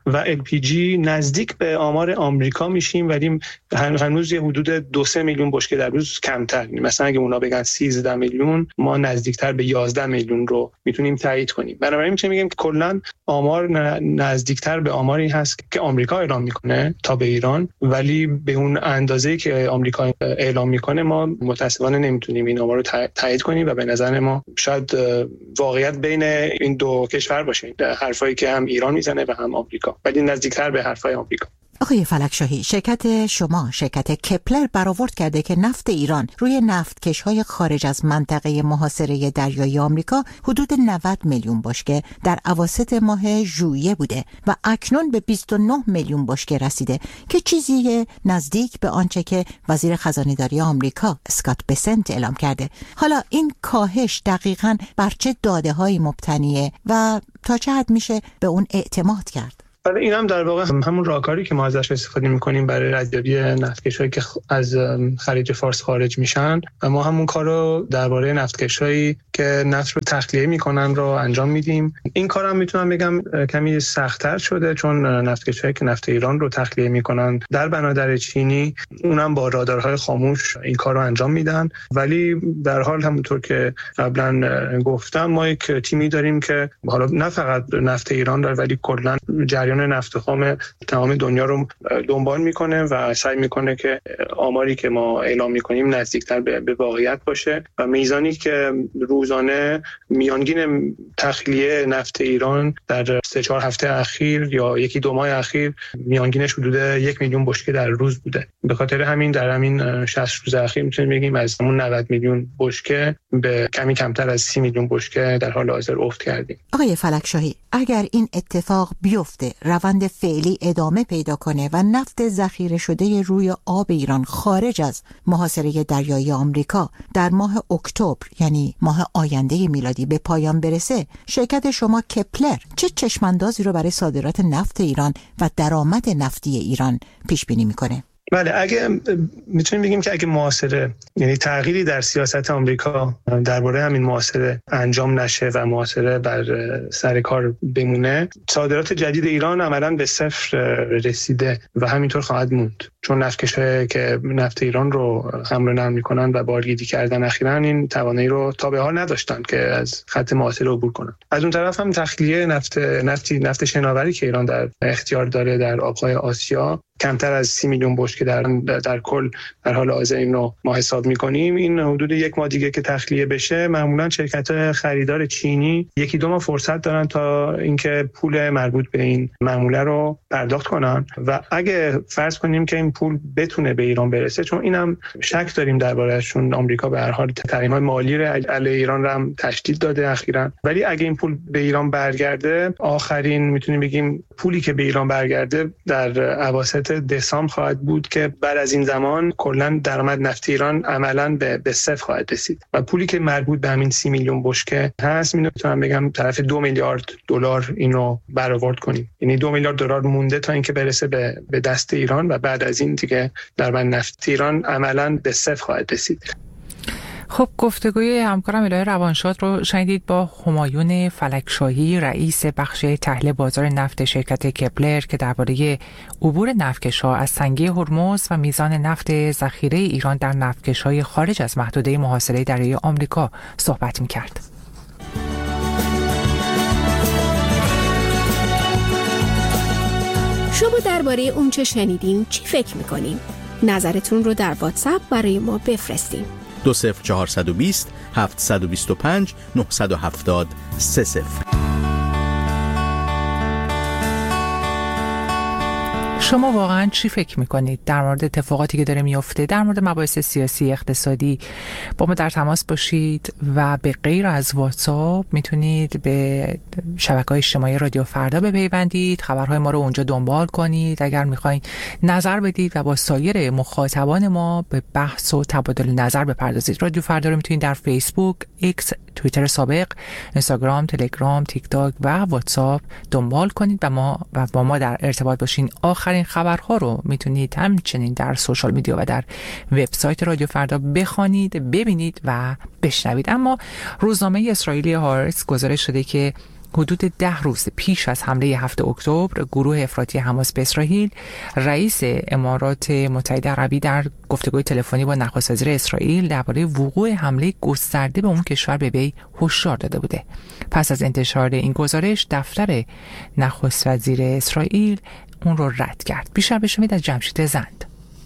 و ال پی جی نزدیک به آمار آمریکا میشیم، ولی هنوز یه حدود دو سه میلیون بشکه در روز کمتر. مثلا اگه اونا بگن سیزده میلیون، ما نزدیکتر به یازده میلیون رو میتونیم تایید کنیم. بنابراین میشه میگیم که کلا آمار نزدیکتر به آماری هست که آمریکا اعلام میکنه تا به ایران، ولی به اون اندازه‌ای که آمریکا اعلام میکنه ما متأسفانه نمیتونیم این آمار رو تایید کنیم و به نظر ما شاید واقعیت بین این دو کشور باشه، حرفایی که هم ایران میزنه و هم آمریکا، ولی نزدیکتر به حرفای آمریکا. آقای فلکشاهی، شرکت شما، شرکت کپلر، برآورد کرده که نفت ایران روی نفتکش‌های خارج از منطقه محاصره دریایی آمریکا حدود نود میلیون بشکه در اواسط ماه ژوئیه بوده و اکنون به بیست و نه میلیون بشکه رسیده که چیزی نزدیک به آنچه که وزیر خزانه‌داری آمریکا اسکات بسنت اعلام کرده. حالا این کاهش دقیقاً بر چه داده‌هایی مبتنیه و تا چه حد میشه به اون اعتماد کرد؟ بله، این هم در واقع همون راهکاری که ما ازش استفاده می‌کنیم برای ردیابی نفتکش‌هایی که از خلیج فارس خارج میشن و ما همون کارو درباره نفتکش‌هایی که نفت رو تخلیه میکنن رو انجام میدیم. این کارم میتونم بگم کمی سخت‌تر شده، چون نفتکش‌هایی که نفت ایران رو تخلیه میکنن در بنادر چینی، اونم با رادارهای خاموش این کار رو انجام میدن. ولی در حال همونطور که قبلا گفتم، ما یک تیمی داریم که حالا نه فقط نفت ایران داره، ولی کلا جریان نفت خام تمام دنیا رو دنبال میکنه و سعی میکنه که آماری که ما اعلام میکنیم نزدیکتر به واقعیت باشه و میزانی که روزانه میانگین تخلیه نفت ایران در سه چهار هفته اخیر یا یکی دو ماه اخیر میانگینش حدود یک میلیون بشکه در روز بوده. به خاطر همین در همین شصت روز اخیر میتونیم بگیم از همون نود میلیون بشکه به کمی کمتر از سی میلیون بشکه در حال حاضر افت کردیم. آقای فلکشاهی، اگر این اتفاق بیفته، روند فعلی ادامه پیدا کنه و نفت ذخیره شده روی آب ایران خارج از محاصره دریایی آمریکا در ماه اکتبر، یعنی ماه آینده میلادی، به پایان برسه، شرکت شما کپلر چه چشماندازی رو برای صادرات نفت ایران و درآمد نفتی ایران پیش بینی میکنه؟ بله، اگه میتونیم بگیم که اگه محاصره، یعنی تغییری در سیاست آمریکا درباره همین محاصره انجام نشه و محاصره بر سر کار بمونه، صادرات جدید ایران عملاً به صفر رسیده و همینطور خواهد موند، چون نفتکش‌هایی که نفت ایران رو حمل و نقل می‌کنن و بارگیری کردن اخیراً این توانایی رو تا به حال نداشتن که از خط محاصره عبور کنن. از اون طرف هم تخلیه نفت نفتی نفت شناوری که ایران در اختیار داره در آب‌های آسیا کمتر از سی میلیون بشکه در در کل در حال حاضر این رو ما حساب می‌کنیم. این حدود یک ماه دیگه که تخلیه بشه، معمولاً شرکت‌های خریدار چینی یکی دو ماه فرصت دارن تا اینکه پول مربوط به این معامله رو پرداخت کنن و اگه فرض کنیم که این پول بتونه به ایران برسه، چون اینم شک داریم درباره‌اش، چون آمریکا به هر حال تحریم‌های مالی رو علیه ایران رو هم تشدید داده اخیراً، ولی اگه این پول به ایران برگرده، آخرین میتونیم بگیم پولی که به ایران برگرده در اواسط دسامبر خواهد بود که بعد از این زمان کلا درآمد نفت ایران عملاً به به صفر خواهد رسید و پولی که مربوط به همین سی میلیون بشکه هست، میتونم بگم طرف دو میلیارد دلار اینو برآورد کنیم. یعنی دو میلیارد دلار مونده تا اینکه برسه به به دست ایران و بعد از این دیگه درآمد نفت ایران عملاً به صفر خواهد رسید. خب، گفتگوی همکارم الهه روانشاد رو شنیدید با همایون فلکشاهی، رئیس بخش تحلیل بازار نفت شرکت کپلر، که درباره عبور نفتکش‌ها از تنگه هرمز و میزان نفت ذخیره ایران در نفتکش‌های خارج از محدوده محاصره دریایی آمریکا صحبت می‌کرد. شما درباره اون چه شنیدین چی فکر می‌کنین؟ نظرتون رو در واتساپ برای ما بفرستین. دو صفر چهارصد و بیست هفتصد و بیست و پنج نهصد و هفتاد سه صفر. شما واقعا چی فکر میکنید در مورد اتفاقاتی که داره میفته، در مورد مباحث سیاسی اقتصادی؟ با ما در تماس باشید و به غیر از واتساپ میتونید به شبکه‌های اجتماعی رادیو فردا بپیوندید، خبرهای ما رو اونجا دنبال کنید. اگر میخواین نظر بدید و با سایر مخاطبان ما به بحث و تبادل نظر بپردازید، رادیو فردا رو میتونید در فیسبوک، ایکس، توییتر سابق، اینستاگرام، تلگرام، تیک تاک و واتساپ دنبال کنید و ما و با ما در ارتباط باشین. آخرین خبرها رو میتونید همچنین در سوشال میدیا و در وبسایت رادیو فردا بخوانید، ببینید و بشنوید. اما روزنامه اسرائیلی هارتز گزارش شده که حدود ده روز پیش از حمله هفتم اکتبر گروه افراطی حماس به اسرائیل، رئیس امارات متحده عربی در گفتگوی تلفنی با نخست وزیر اسرائیل درباره وقوع حمله گسترده به اون کشور به وی هشدار داده بوده. پس از انتشار این گزارش دفتر نخست وزیر اسرائیل اون رو رد کرد. بیشتر بشنوید از جمشید زند.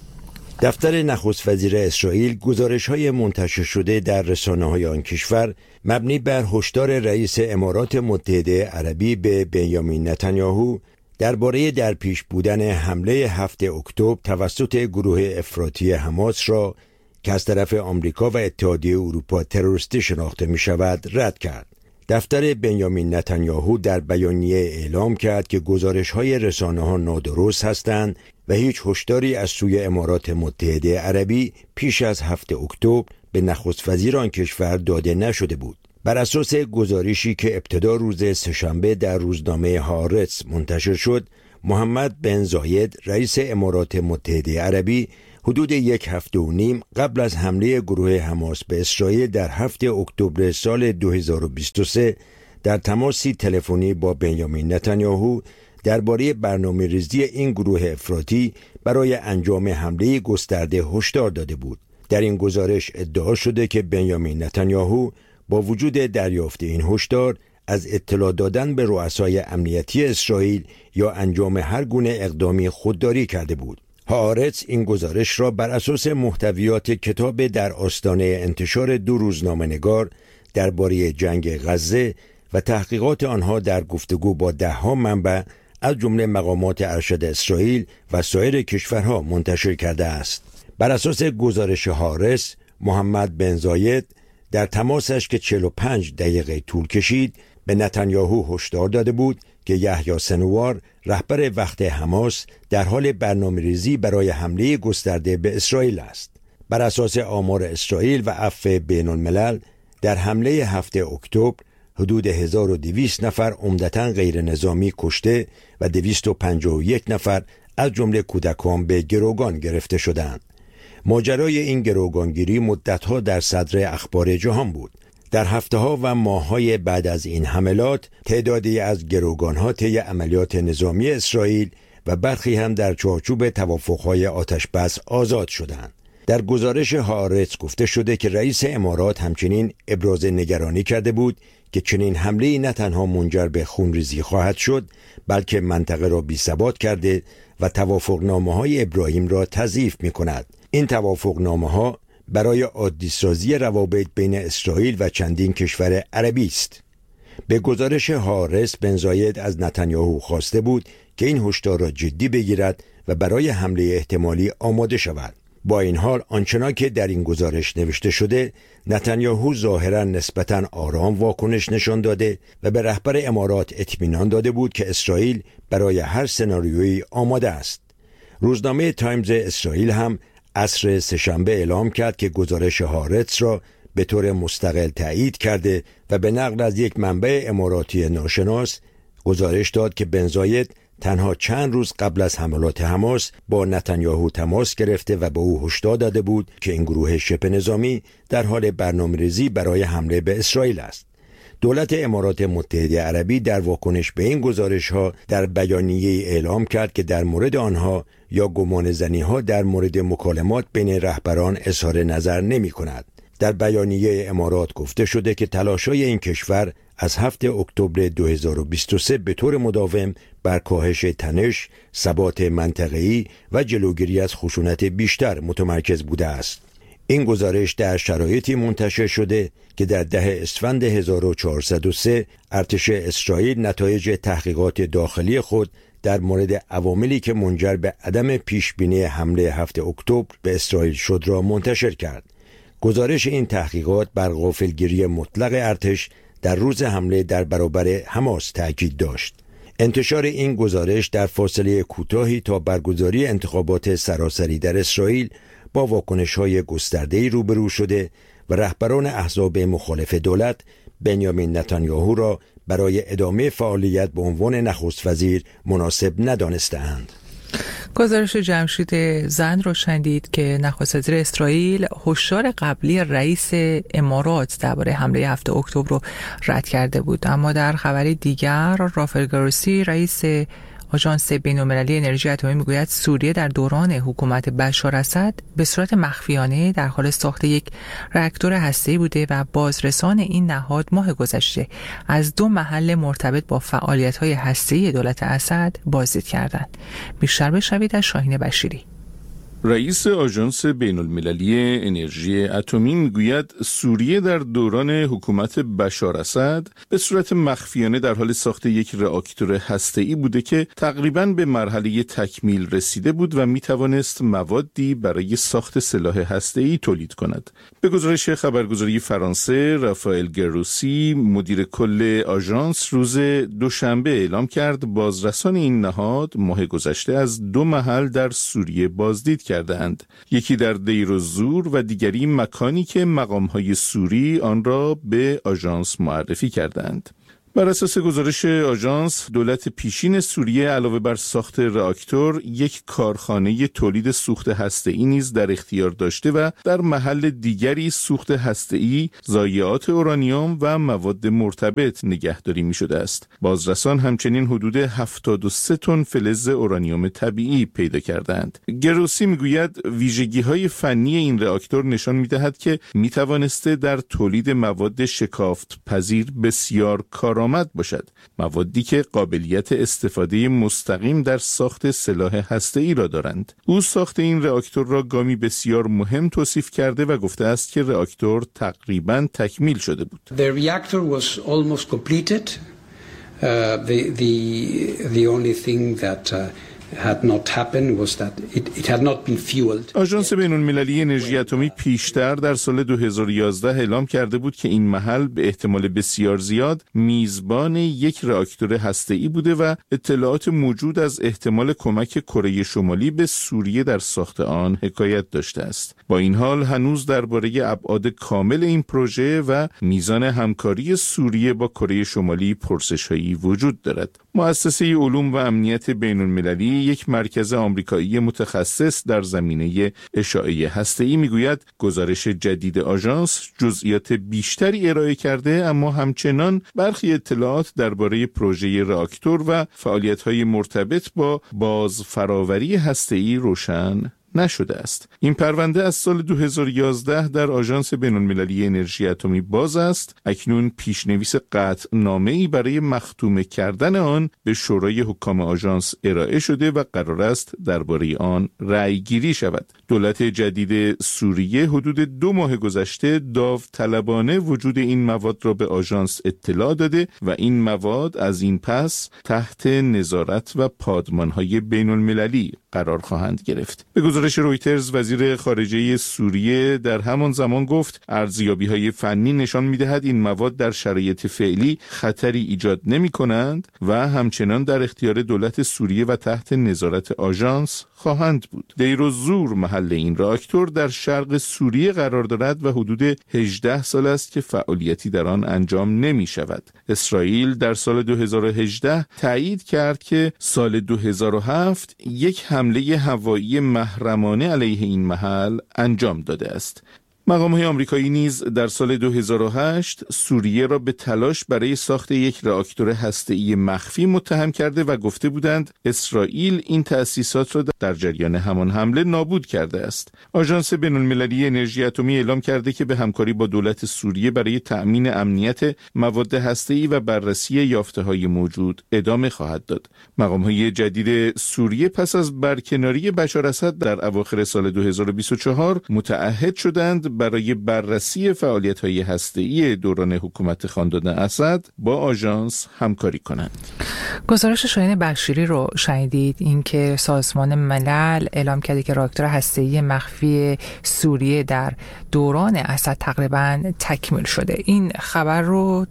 دفتر نخست وزیر اسرائیل گزارش‌های منتشر شده در رسانه‌های آن کشور مبنی بر هشدار رئیس امارات متحده عربی به بنیامین نتانیاهو درباره در پیش بودن حمله هفتم اکتبر توسط گروه افراطی حماس را که از طرف آمریکا و اتحادیه اروپا تروریستی شناخته می‌شود رد کرد. دفتر بنیامین نتانیاهو در بیانیه اعلام کرد که گزارش‌های رسانه‌ها نادرست هستند و هیچ هشداری از سوی امارات متحده عربی پیش از هفتم اکتبر به نخست وزیر آن کشور داده نشده بود. بر اساس گزارشی که ابتدا روز سه‌شنبه در روزنامه هارتز منتشر شد، محمد بن زاید رئیس امارات متحده عربی حدود یک هفته و نیم قبل از حمله گروه حماس به اسرائیل در هفتم اکتبر سال دو هزار و بیست و سه در تماسی تلفنی با بنیامین نتانیاهو درباره برنامه‌ریزی این گروه افراطی برای انجام حمله گسترده هشدار داده بود. در این گزارش ادعا شده که بنیامین نتانیاهو با وجود دریافت این هشدار از اطلاع دادن به رؤسای امنیتی اسرائیل یا انجام هر گونه اقدامی خودداری کرده بود. هارتز این گزارش را بر اساس محتویات کتاب در آستانه انتشار دو روزنامه‌نگار درباره جنگ غزه و تحقیقات آنها در گفتگو با ده‌ها منبع از جمله مقامات ارشد اسرائیل و سایر کشورها منتشر کرده است. بر اساس گزارش هارتز، محمد بن زاید در تماسش که چهل و پنج دقیقه طول کشید به نتانیاهو هشدار داده بود که یحیی سنوار رهبر وقت حماس در حال برنامه‌ریزی برای حمله گسترده به اسرائیل است. بر اساس آمار اسرائیل و عفو بین الملل در حمله هفتم اکتبر حدود هزار و دویست نفر عمدتاً غیر نظامی کشته و دویست و پنجاه و یک نفر از جمله کودکان به گروگان گرفته شدند. ماجرای این گروگانگیری مدتها در صدر اخبار جهان بود. در هفته‌ها و ماه‌های بعد از این حملات تعدادی از گروگان‌ها طی عملیات نظامی اسرائیل و برخی هم در چارچوب توافق‌های آتش‌بس آزاد شدند. در گزارش هارتز گفته شده که رئیس امارات همچنین ابراز نگرانی کرده بود که چنین حمله‌ای نه تنها منجر به خونریزی خواهد شد، بلکه منطقه را بی‌ثبات کرده و توافقنامه‌های ابراهیم را تضعیف می‌کند. این توافقنامه‌ها برای عادی‌سازی روابط بین اسرائیل و چندین کشور عربی است. به گزارش هارتز، بن زاید از نتانیاهو خواسته بود که این هشدار را جدی بگیرد و برای حمله احتمالی آماده شود. با این حال آنچنان که در این گزارش نوشته شده، نتانیاهو ظاهراً نسبتاً آرام واکنش نشان داده و به رهبر امارات اطمینان داده بود که اسرائیل برای هر سناریویی آماده است. روزنامه تایمز اسرائیل هم عصر سه‌شنبه اعلام کرد که گزارش هارتز را به طور مستقل تایید کرده و به نقل از یک منبع اماراتی ناشناس گزارش داد که بن زاید تنها چند روز قبل از حملات حماس با نتانیاهو تماس گرفته و به او هشدار داده بود که این گروه شبه نظامی در حال برنامه‌ریزی برای حمله به اسرائیل است. دولت امارات متحده عربی در واکنش به این گزارش‌ها در بیانیه‌ای اعلام کرد که در مورد آنها یا گمان زنی‌ها در مورد مکالمات بین رهبران اظهار نظر نمی‌کند. در بیانیه امارات گفته شده که تلاش‌های این کشور از هفتم اکتبر دو هزار و بیست و سه به طور مداوم بر کاهش تنش، ثبات منطقه‌ای و جلوگیری از خشونت بیشتر متمرکز بوده است. این گزارش در شرایطی منتشر شده که در ده اسفند هزار و چهارصد و سه ارتش اسرائیل نتایج تحقیقات داخلی خود در مورد عواملی که منجر به عدم پیشبینی حمله هفتم اکتبر به اسرائیل شد را منتشر کرد. گزارش این تحقیقات بر غافلگیری مطلق ارتش در روز حمله در برابر حماس تاکید داشت. انتشار این گزارش در فاصله کوتاهی تا برگزاری انتخابات سراسری در اسرائیل با واکنش‌های گسترده‌ای روبرو شده و رهبران احزاب مخالف دولت بنیامین نتانیاهو را برای ادامه فعالیت به عنوان نخست وزیر مناسب ندانستند. گزارش جمشید زند رو شنیدید که نخست وزیر اسرائیل هشدار قبلی رئیس امارات درباره حمله هفتم اکتبر رو رد کرده بود. اما در خبر دیگر رافائل گروسی رئیس آژانس بین‌المللی انرژی اتمی میگوید سوریه در دوران حکومت بشار اسد به صورت مخفیانه در حال ساخت یک راکتور هسته‌ای بوده و بازرسان این نهاد ماه گذشته از دو محل مرتبط با فعالیت‌های هسته‌ای دولت اسد بازدید کردند. بیشتر بشنوید از شاهین بشیری. رئیس آژانس بین‌المللی انرژی اتمی میگوید سوریه در دوران حکومت بشار اسد به صورت مخفیانه در حال ساخت یک راکتور هسته‌ای بوده که تقریباً به مرحله تکمیل رسیده بود و میتوانست موادی برای ساخت سلاح هسته‌ای تولید کند. به گزارش خبرگزاری فرانسه، رافائل گروسی مدیر کل آژانس روز دوشنبه اعلام کرد بازرسان این نهاد ماه گذشته از دو محل در سوریه بازدید کردند. یکی در دیر الزور و دیگری مکانی که مقام‌های سوری آن را به آژانس معرفی کردند. بر اساس گزارش آژانس، دولت پیشین سوریه علاوه بر ساخت راکتور یک کارخانه تولید سوخت هسته‌ای نیز در اختیار داشته و در محل دیگری سوخت هسته‌ای، ضایعات اورانیوم و مواد مرتبط نگهداری می‌شده است. بازرسان همچنین حدود هفتاد و سه تن فلز اورانیوم طبیعی پیدا کردند. گروسی میگوید ویژگی‌های فنی این راکتور نشان می‌دهد که می‌توانسته در تولید مواد شکافت پذیر بسیار کار آمد باشد، موادی که قابلیت استفاده مستقیم در ساخت سلاح هسته‌ای را دارند. او ساخت این راکتور را گامی بسیار مهم توصیف کرده و گفته است که راکتور تقریباً تکمیل شده بود. The reactor was almost completed. Uh, the the the only thing that uh, had not happened was that it, it had not been fueled. آژانس بین‌المللی انرژی اتمی پیشتر در سال دو هزار و یازده اعلام کرده بود که این محل به احتمال بسیار زیاد میزبان یک راکتور هسته‌ای بوده و اطلاعات موجود از احتمال کمک کره شمالی به سوریه در ساخت آن حکایت داشته است. با این حال هنوز درباره ابعاد کامل این پروژه و میزان همکاری سوریه با کره شمالی پرسش‌هایی وجود دارد. مؤسسه علوم و امنیت بین‌المللی، یک مرکز آمریکایی متخصص در زمینه اشعاع هسته‌ای، میگوید گزارش جدید آژانس جزئیات بیشتری ارائه کرده، اما همچنان برخی اطلاعات درباره پروژه راکتور و فعالیت‌های مرتبط با بازفراوری هسته‌ای روشن نشده است. این پرونده از سال دو هزار و یازده در آژانس بین‌المللی انرژی اتمی باز است. اکنون پیشنویس قطعنامه‌ای برای مختوم کردن آن به شورای حکام آژانس ارائه شده و قرار است درباره آن رأی گیری شود. دولت جدید سوریه حدود دو ماه گذشته داوطلبانه وجود این مواد را به آژانس اطلاع داده و این مواد از این پس تحت نظارت و پادمان‌های بین‌المللی قرار خواهند گرفت. به گزارش رویترز، وزیر خارجه سوریه در همان زمان گفت ارزیابی‌های فنی نشان می‌دهد این مواد در شرایط فعلی خطری ایجاد نمی‌کنند و همچنان در اختیار دولت سوریه و تحت نظارت آژانس خواهند بود. دیر الزور محل این راکتور در شرق سوریه قرار دارد و حدود هجده سال است که فعالیتی در آن انجام نمی‌شود. اسرائیل در سال دو هزار و هجده تایید کرد که سال دو هزار و هفت یک حمله هوایی محرمانه علیه این محل انجام داده است. مقام‌های آمریکایی نیز در سال دو هزار و هشت سوریه را به تلاش برای ساخت یک راکتور هسته‌ای مخفی متهم کرده و گفته بودند اسرائیل این تأسیسات را در جریان همان حمله نابود کرده است. آژانس بین‌المللی انرژی اتمی اعلام کرده که به همکاری با دولت سوریه برای تأمین امنیت مواد هسته‌ای و بررسی یافته‌های موجود ادامه خواهد داد. مقام‌های جدید سوریه پس از برکناری بشار اسد در اواخر سال دو هزار و بیست و چهار متعهد شدند برای بررسی فعالیت‌های هسته‌ای دوران حکومت خاندان اسد با آژانس همکاری کنند. گزارش شاهین بشیری رو شنیدید، اینکه سازمان ملل اعلام کرده که راکتور هسته‌ای مخفی سوریه در دوران اسد تقریباً تکمیل شده. این خبر رو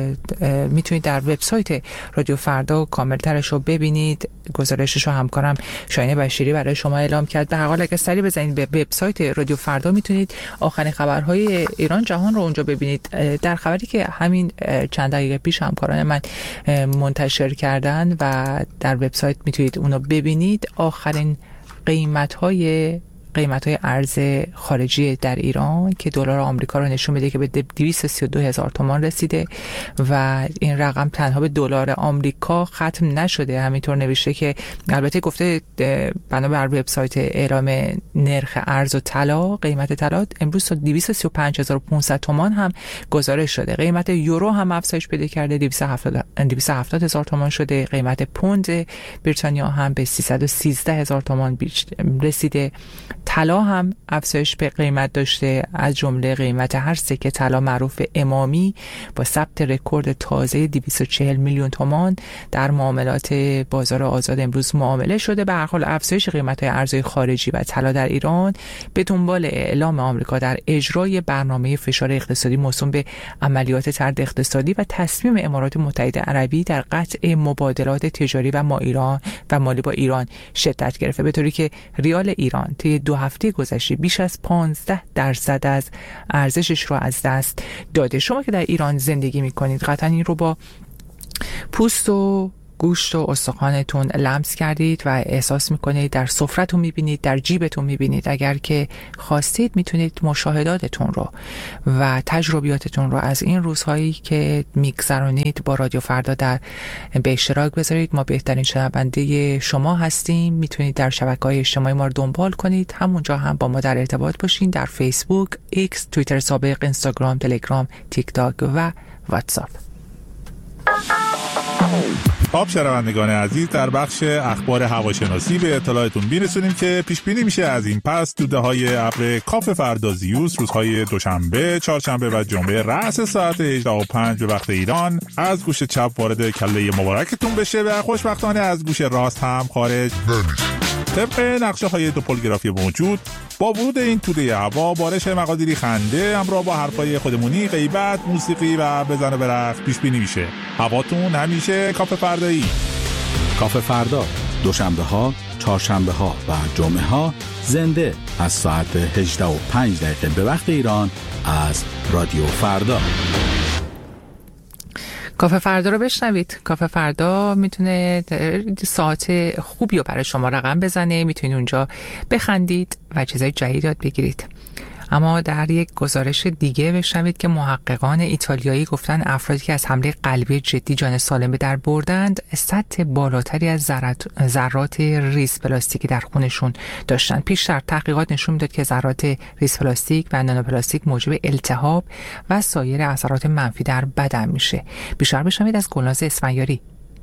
میتونید در وبسایت رادیو فردا کاملترش رو ببینید. گزارشش رو همکارم شاهین بشیری برای شما اعلام کرد. به هر حال اگه سری بزنید به وبسایت رادیو فردا میتونید آخرین خبرهای ایران جهان رو اونجا ببینید. در خبری که همین چند دقیقه پیش همکاران من منتشر کردن و در وبسایت میتونید اونو ببینید، آخرین قیمت‌های قیمت‌های ارز خارجی در ایران که دلار آمریکا رو نشون میده که به دویست و سی و دو هزار تومان رسیده و این رقم تنها به دلار آمریکا ختم نشده. همینطور نوشته که البته گفته بنابر وبسایت اعلام نرخ ارز و طلا، قیمت طلا امروز تا دویست و سی و پنج هزار و پانصد تومان هم گزارش شده. قیمت یورو هم افزایش پیدا کرده، دویست و هفتاد هزار تومان شده. قیمت پوند بریتانیا هم به سیصد و سیزده هزار تومان رسیده. طلا هم افزایش به قیمت داشته، از جمله قیمت هر سکه طلا معروف امامی با ثبت رکورد تازه دویست و چهل میلیون تومان در معاملات بازار آزاد امروز معامله شده. به هر حال افزایش قیمت‌های ارزهای خارجی و طلا در ایران به دنبال اعلام آمریکا در اجرای برنامه فشار اقتصادی موسوم به عملیات طرد اقتصادی و تصمیم امارات متحده عربی در قطع مبادلات تجاری و ما ایران و مالی با ایران شدت گرفته، به طوری که ریال ایران طی دو هفته گذشته بیش از پانزده درصد از ارزشش رو از دست داده. شما که در ایران زندگی میکنید قطعا این رو با پوست و گوشت و استخوانتون لمس کردید و احساس میکنید، در سفرتون میبینید، در جیبتون میبینید. اگر که خواستید میتونید مشاهداتتون رو و تجربیاتتون رو از این روزهایی که میگذرونید با رادیو فردا در به اشتراک بذارید. ما بهترین شنونده شما هستیم. میتونید در شبکه‌های اجتماعی ما رو دنبال کنید، همونجا هم با ما در ارتباط باشین، در فیسبوک، ایکس، توییتر سابق، اینستاگرام، تلگرام، تیک تاک و واتساپ. خب شنوندگان عزیز، در بخش اخبار هواشناسی به اطلاعتون میرسونیم که پیش بینی میشه از این پس دوده‌های ابر کاف فردازیوس روزهای دوشنبه، چهارشنبه و جمعه رأس ساعت هجده و پنج به وقت ایران از گوش چپ وارد کله مبارکتون بشه و خوشبختانه از گوش راست هم خارج نمیشه. طبق نقشه های توپولگرافی موجود، با ورود این توده هوا بارش مقادیری خنده همراه با حرفای خودمونی، غیبت، موسیقی و بزن و برقص پیش بینی میشه. هواتون همیشه کاف فردایی. کاف فردا دوشنبه ها، چهارشنبه ها و جمعه ها زنده از ساعت هجده و پنج دقیقه به وقت ایران از رادیو فردا. کافه فردا رو بشنوید. کافه فردا میتونه ساعت خوبی رو برای شما رقم بزنه، میتونید اونجا بخندید و چیزای جدید یاد بگیرید. اما در یک گزارش دیگه بشنوید که محققان ایتالیایی گفتن افرادی که از حمله قلبی جدی جان سالم به در بردند سطح بالاتری از ذرات, ذرات ریز پلاستیکی در خونشون داشتن. پیشتر تحقیقات نشون میداد که ذرات ریز پلاستیک و نانوپلاستیک موجب التهاب و سایر اثرات منفی در بدن میشه. بیشتر بشنوید از گلناز اسفندیاری.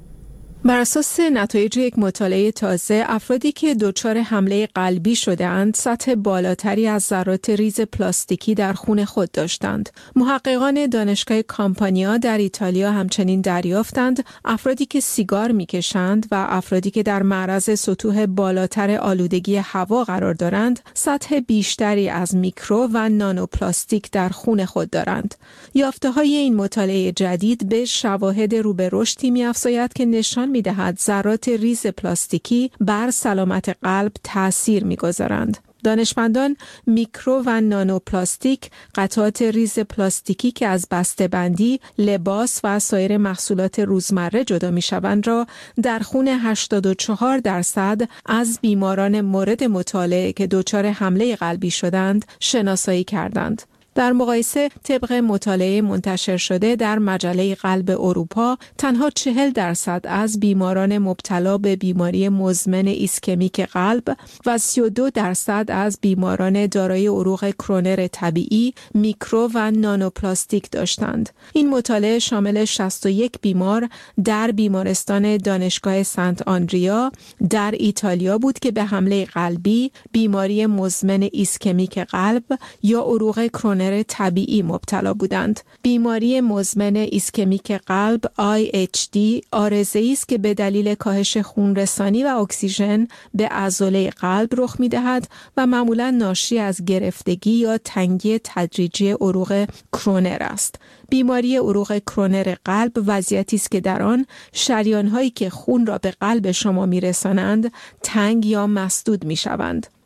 بر اساس نتایج یک مطالعه تازه، افرادی که دچار حمله قلبی شده‌اند سطح بالاتری از ذرات ریز پلاستیکی در خون خود داشتند. محققان دانشگاه کامپانیا در ایتالیا همچنین دریافتند افرادی که سیگار می‌کشند و افرادی که در معرض سطوح بالاتر آلودگی هوا قرار دارند سطح بیشتری از میکرو و نانو پلاستیک در خون خود دارند. یافته‌های این مطالعه جدید به شواهد رو به رشدی می‌افزاید که نشان می‌دهد ذرات ریز پلاستیکی بر سلامت قلب تأثیر می‌گذارند. دانشمندان میکرو و نانو پلاستیک، قطعات ریز پلاستیکی که از بسته‌بندی، لباس و سایر محصولات روزمره جدا می‌شوند را در خون هشتاد و چهار درصد از بیماران مورد مطالعه که دچار حمله قلبی شدند شناسایی کردند. در مقایسه طبق مطالعه منتشر شده در مجله قلب اروپا، تنها چهل درصد از بیماران مبتلا به بیماری مزمن ایسکمیک قلب و سی و دو درصد از بیماران دارای عروق کرونر طبیعی میکرو و نانوپلاستیک داشتند. این مطالعه شامل شصت و یک بیمار در بیمارستان دانشگاه سنت آندریا در ایتالیا بود که به حمله قلبی، بیماری مزمن ایسکمیک قلب یا عروق کرونر طبیعی مبتلا بودند. بیماری مزمن ایسکمیک قلب آی اچ دی عارضه‌ای است که به دلیل کاهش خون رسانی و اکسیژن به عضله قلب رخ می‌دهد و معمولاً ناشی از گرفتگی یا تنگی تدریجی عروق کرونر است. بیماری عروق کرونر قلب وضعیتی است که در آن شریان‌هایی که خون را به قلب شما می‌رسانند تنگ یا مسدود می‌شوند.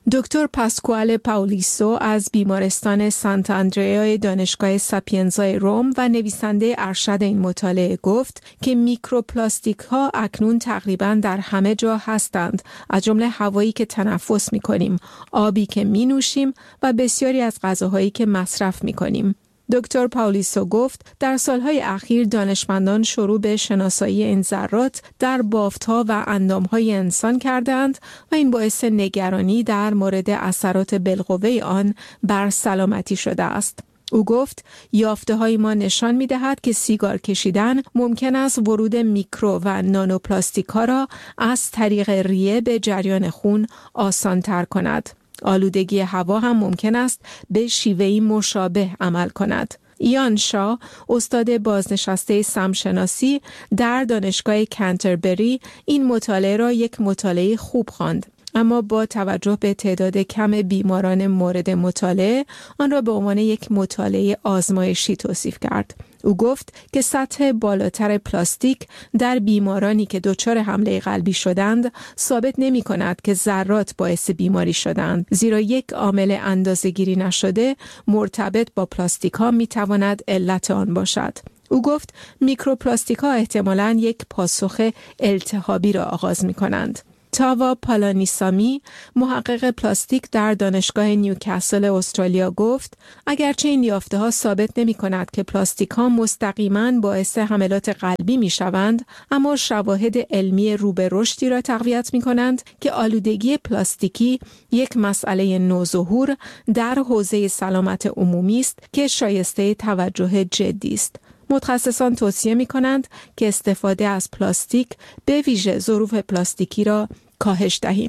دکتر پاسکوال پاولیسو از بیمارستان سانت آندریا دانشگاه ساپینزای روم و نویسنده ارشد این مطالعه گفت که میکروپلاستیک ها اکنون تقریباً در همه جا هستند، از جمله هوایی که تنفس می کنیم، آبی که می نوشیم و بسیاری از غذاهایی که مصرف می کنیم. دکتر پاولیسو گفت در سالهای اخیر دانشمندان شروع به شناسایی این ذرات در بافت‌ها و اندام‌های انسان کردند و این باعث نگرانی در مورد اثرات بالقوه آن بر سلامتی شده است. او گفت یافته‌های ما نشان می‌دهد که سیگار کشیدن ممکن است ورود میکرو و نانوپلاستیک‌ها را از طریق ریه به جریان خون آسان‌تر کند. آلودگی هوا هم ممکن است به شیوهی مشابه عمل کند. ایان شا، استاد بازنشسته سمشناسی در دانشگاه کنتربری، این مطالعه را یک مطالعه خوب خواند، اما با توجه به تعداد کم بیماران مورد مطالعه آن را به عنوان یک مطالعه آزمایشی توصیف کرد. او گفت که سطح بالاتر پلاستیک در بیمارانی که دچار حمله قلبی شدند ثابت نمی کند که ذرات باعث بیماری شدند، زیرا یک عامل اندازه‌گیری نشده مرتبط با پلاستیک ها می تواند علت آن باشد. او گفت میکروپلاستیک ها احتمالاً یک پاسخ التهابی را آغاز می کنند. تاوا پالانیسامی، محقق پلاستیک در دانشگاه نیوکاسل استرالیا گفت اگرچه این یافته ها ثابت نمی کند که پلاستیک ها مستقیما باعث حملات قلبی می شوند، اما شواهد علمی رو به رشدی را تقویت می کنند که آلودگی پلاستیکی یک مسئله نوظهور در حوزه سلامت عمومی است که شایسته توجه جدی است. متخصصان توصیه می کنند که استفاده از پلاستیک به ویژه ظروف پلاستیکی را کاهش دهیم.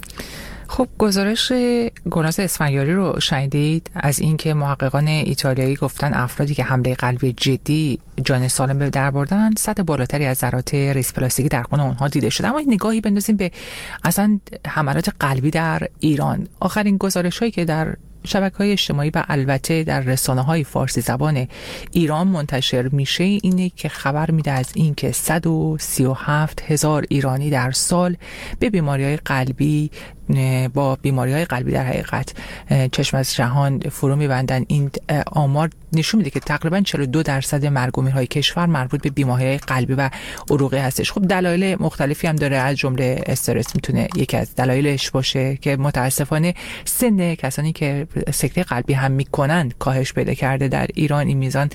خب گزارش گلناز اسفندیاری رو شنیدید از اینکه محققان ایتالیایی گفتن افرادی که حمله قلبی جدی جان سالم به در بردن سطح بالاتری از ذرات ریز پلاستیکی در خون اونها دیده شده. اما نگاهی بندازیم به اصلا حملات قلبی در ایران. آخرین گزارش‌هایی که در شبکه‌های اجتماعی و البته در رسانه‌های فارسی زبان ایران منتشر میشه اینه که خبر میده از این که صد و سی و هفت هزار ایرانی در سال به بیماری‌های قلبی با بیماری‌های قلبی در حقیقت چشم از جهان فرو می‌بندن. این آمار نشون میده که تقریباً چهل و دو درصد مرگ و میرهای کشور مربوط به بیماری‌های قلبی و عروقی هستش. خب دلایل مختلفی هم داره، از جمله استرس میتونه یکی از دلایلش باشه که متاسفانه سن کسانی که سکته قلبی هم میکنن کاهش پیدا کرده در ایران. این میزان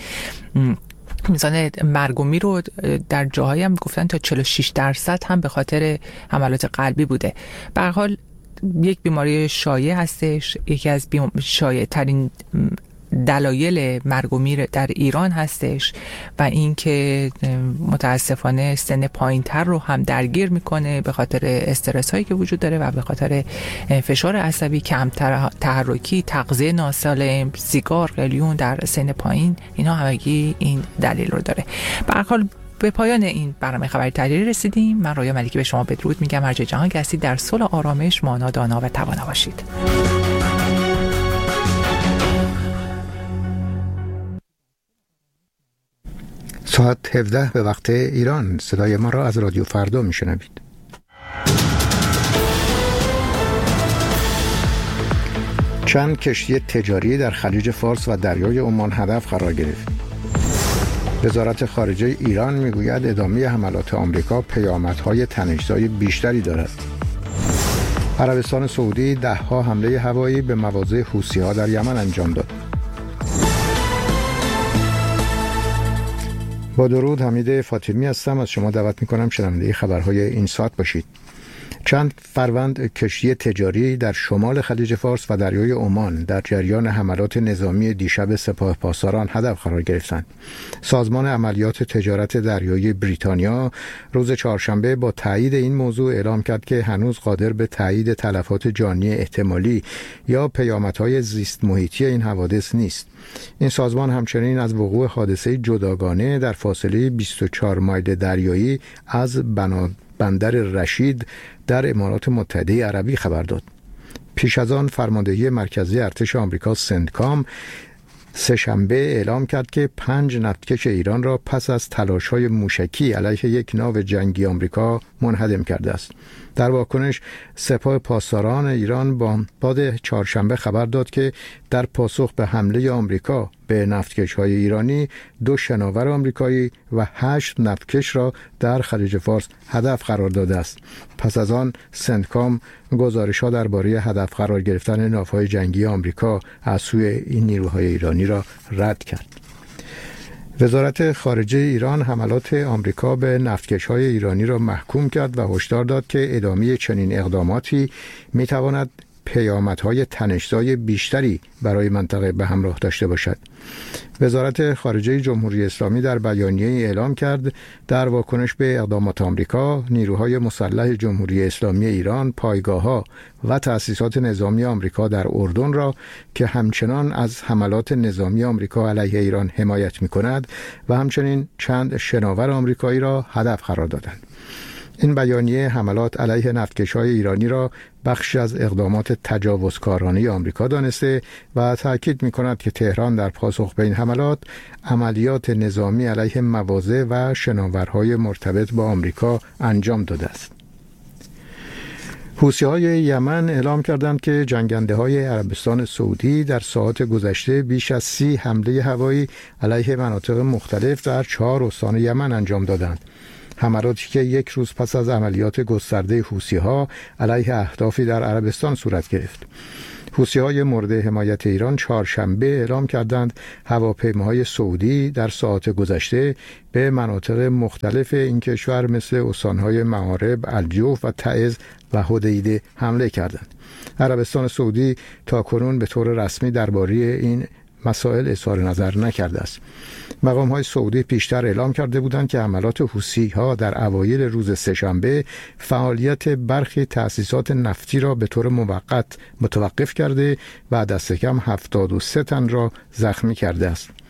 میزان مرگ و میر رو در جاهایی هم گفتن تا چهل و شش درصد هم به خاطر حملات قلبی بوده. به هر حال یک بیماری شایع هستش، یکی از شایع ترین دلایل مرگ و میر در ایران هستش و اینکه متاسفانه سن پایین‌تر رو هم درگیر میکنه به خاطر استرس هایی که وجود داره و به خاطر فشار عصبی، کمتر تحرکی، تغذیه ناسالم، سیگار، قلیون در سن پایین، اینا همگی این دلیل رو داره. به هر حال به پایان این برنامه خبری تحلیلی رسیدیم. من رویا ملکی به شما بدرود میگم. هر جای جهان که هستید در صلح و آرامش مانا، دانا و توانا باشید. ساعت هفده به وقت ایران. صدای ما را از رادیو فردا میشنوید. چند کشتی تجاری در خلیج فارس و دریای عمان هدف قرار گرفت. وزارت خارجه ایران میگوید ادامه حملات آمریکا پیامدهای تنش‌زای بیشتری دارد. عربستان سعودی ده ها حمله هوایی به مواضع حوثی‌ها در یمن انجام داد. با درود، حمید فاطمی هستم. از شما دعوت میکنم شنونده خبرهای این ساعت باشید. چند فروند کشتی تجاری در شمال خلیج فارس و دریای عمان در جریان حملات نظامی دیشب سپاه پاسداران هدف قرار گرفتند. سازمان عملیات تجارت دریایی بریتانیا روز چهارشنبه با تایید این موضوع اعلام کرد که هنوز قادر به تایید تلفات جانی احتمالی یا پیامدهای زیست محیطی این حوادث نیست. این سازمان همچنین از وقوع حادثه جداگانه در فاصله بیست و چهار مایل دریایی از بنا بندر رشید در امارات متحده عربی خبر داد. پیش از آن فرماندهی مرکزی ارتش آمریکا سنتکام سه‌شنبه اعلام کرد که پنج نفتکش ایران را پس از تلاش‌های موشکی علیه یک ناو جنگی آمریکا منهدم کرده است. در واکنش سپاه پاسداران ایران با باد چهارشنبه خبر داد که در پاسخ به حمله آمریکا به نفتکش‌های ایرانی دو شناور آمریکایی و هشت نفتکش را در خلیج فارس هدف قرار داده است. پس از آن سنتکام گزارش‌ها درباره هدف قرار گرفتن ناوهای جنگی آمریکا از سوی این نیروهای ایرانی را رد کرد. وزارت خارجه ایران حملات آمریکا به نفتکش‌های ایرانی را محکوم کرد و هشدار داد که ادامه چنین اقداماتی می‌تواند پیامدهای تنش‌زای بیشتری برای منطقه به همراه داشته باشد. وزارت خارجه جمهوری اسلامی در بیانیه اعلام کرد در واکنش به اقدامات آمریکا، نیروهای مسلح جمهوری اسلامی ایران پایگاه‌ها و تأسیسات نظامی آمریکا در اردن را که همچنان از حملات نظامی آمریکا علیه ایران حمایت می‌کند و همچنین چند شناور آمریکایی را هدف قرار دادند. این بیانیه حملات علیه نفتکش‌های ایرانی را بخشی از اقدامات تجاوزکارانه آمریکا دانسته و تأکید می‌کند که تهران در پاسخ به این حملات عملیات نظامی علیه مواضع و شناورهای مرتبط با آمریکا انجام داده است. حوثی‌های یمن اعلام کردند که جنگنده‌های عربستان سعودی در ساعات گذشته بیش از سی حمله هوایی علیه مناطق مختلف در چهار استان یمن انجام دادند. حملاتی که یک روز پس از عملیات گسترده حوثی‌ها علیه اهدافی در عربستان صورت گرفت. حوثی‌های مورد حمایت ایران چهارشنبه اعلام کردند هواپیماهای سعودی در ساعات گذشته به مناطق مختلف این کشور مثل استان‌های معارب، الجوف و تعز و حدیده حمله کردند. عربستان سعودی تاکنون به طور رسمی درباره این مسائل اظهار نظر نکرده است. مقام‌های سعودی پیشتر اعلام کرده بودند که حملات حوثی‌ها در اوایل روز سه‌شنبه فعالیت برخی تأسیسات نفتی را به طور موقت متوقف کرده و دست کم هفتاد و سه تن را زخمی کرده است.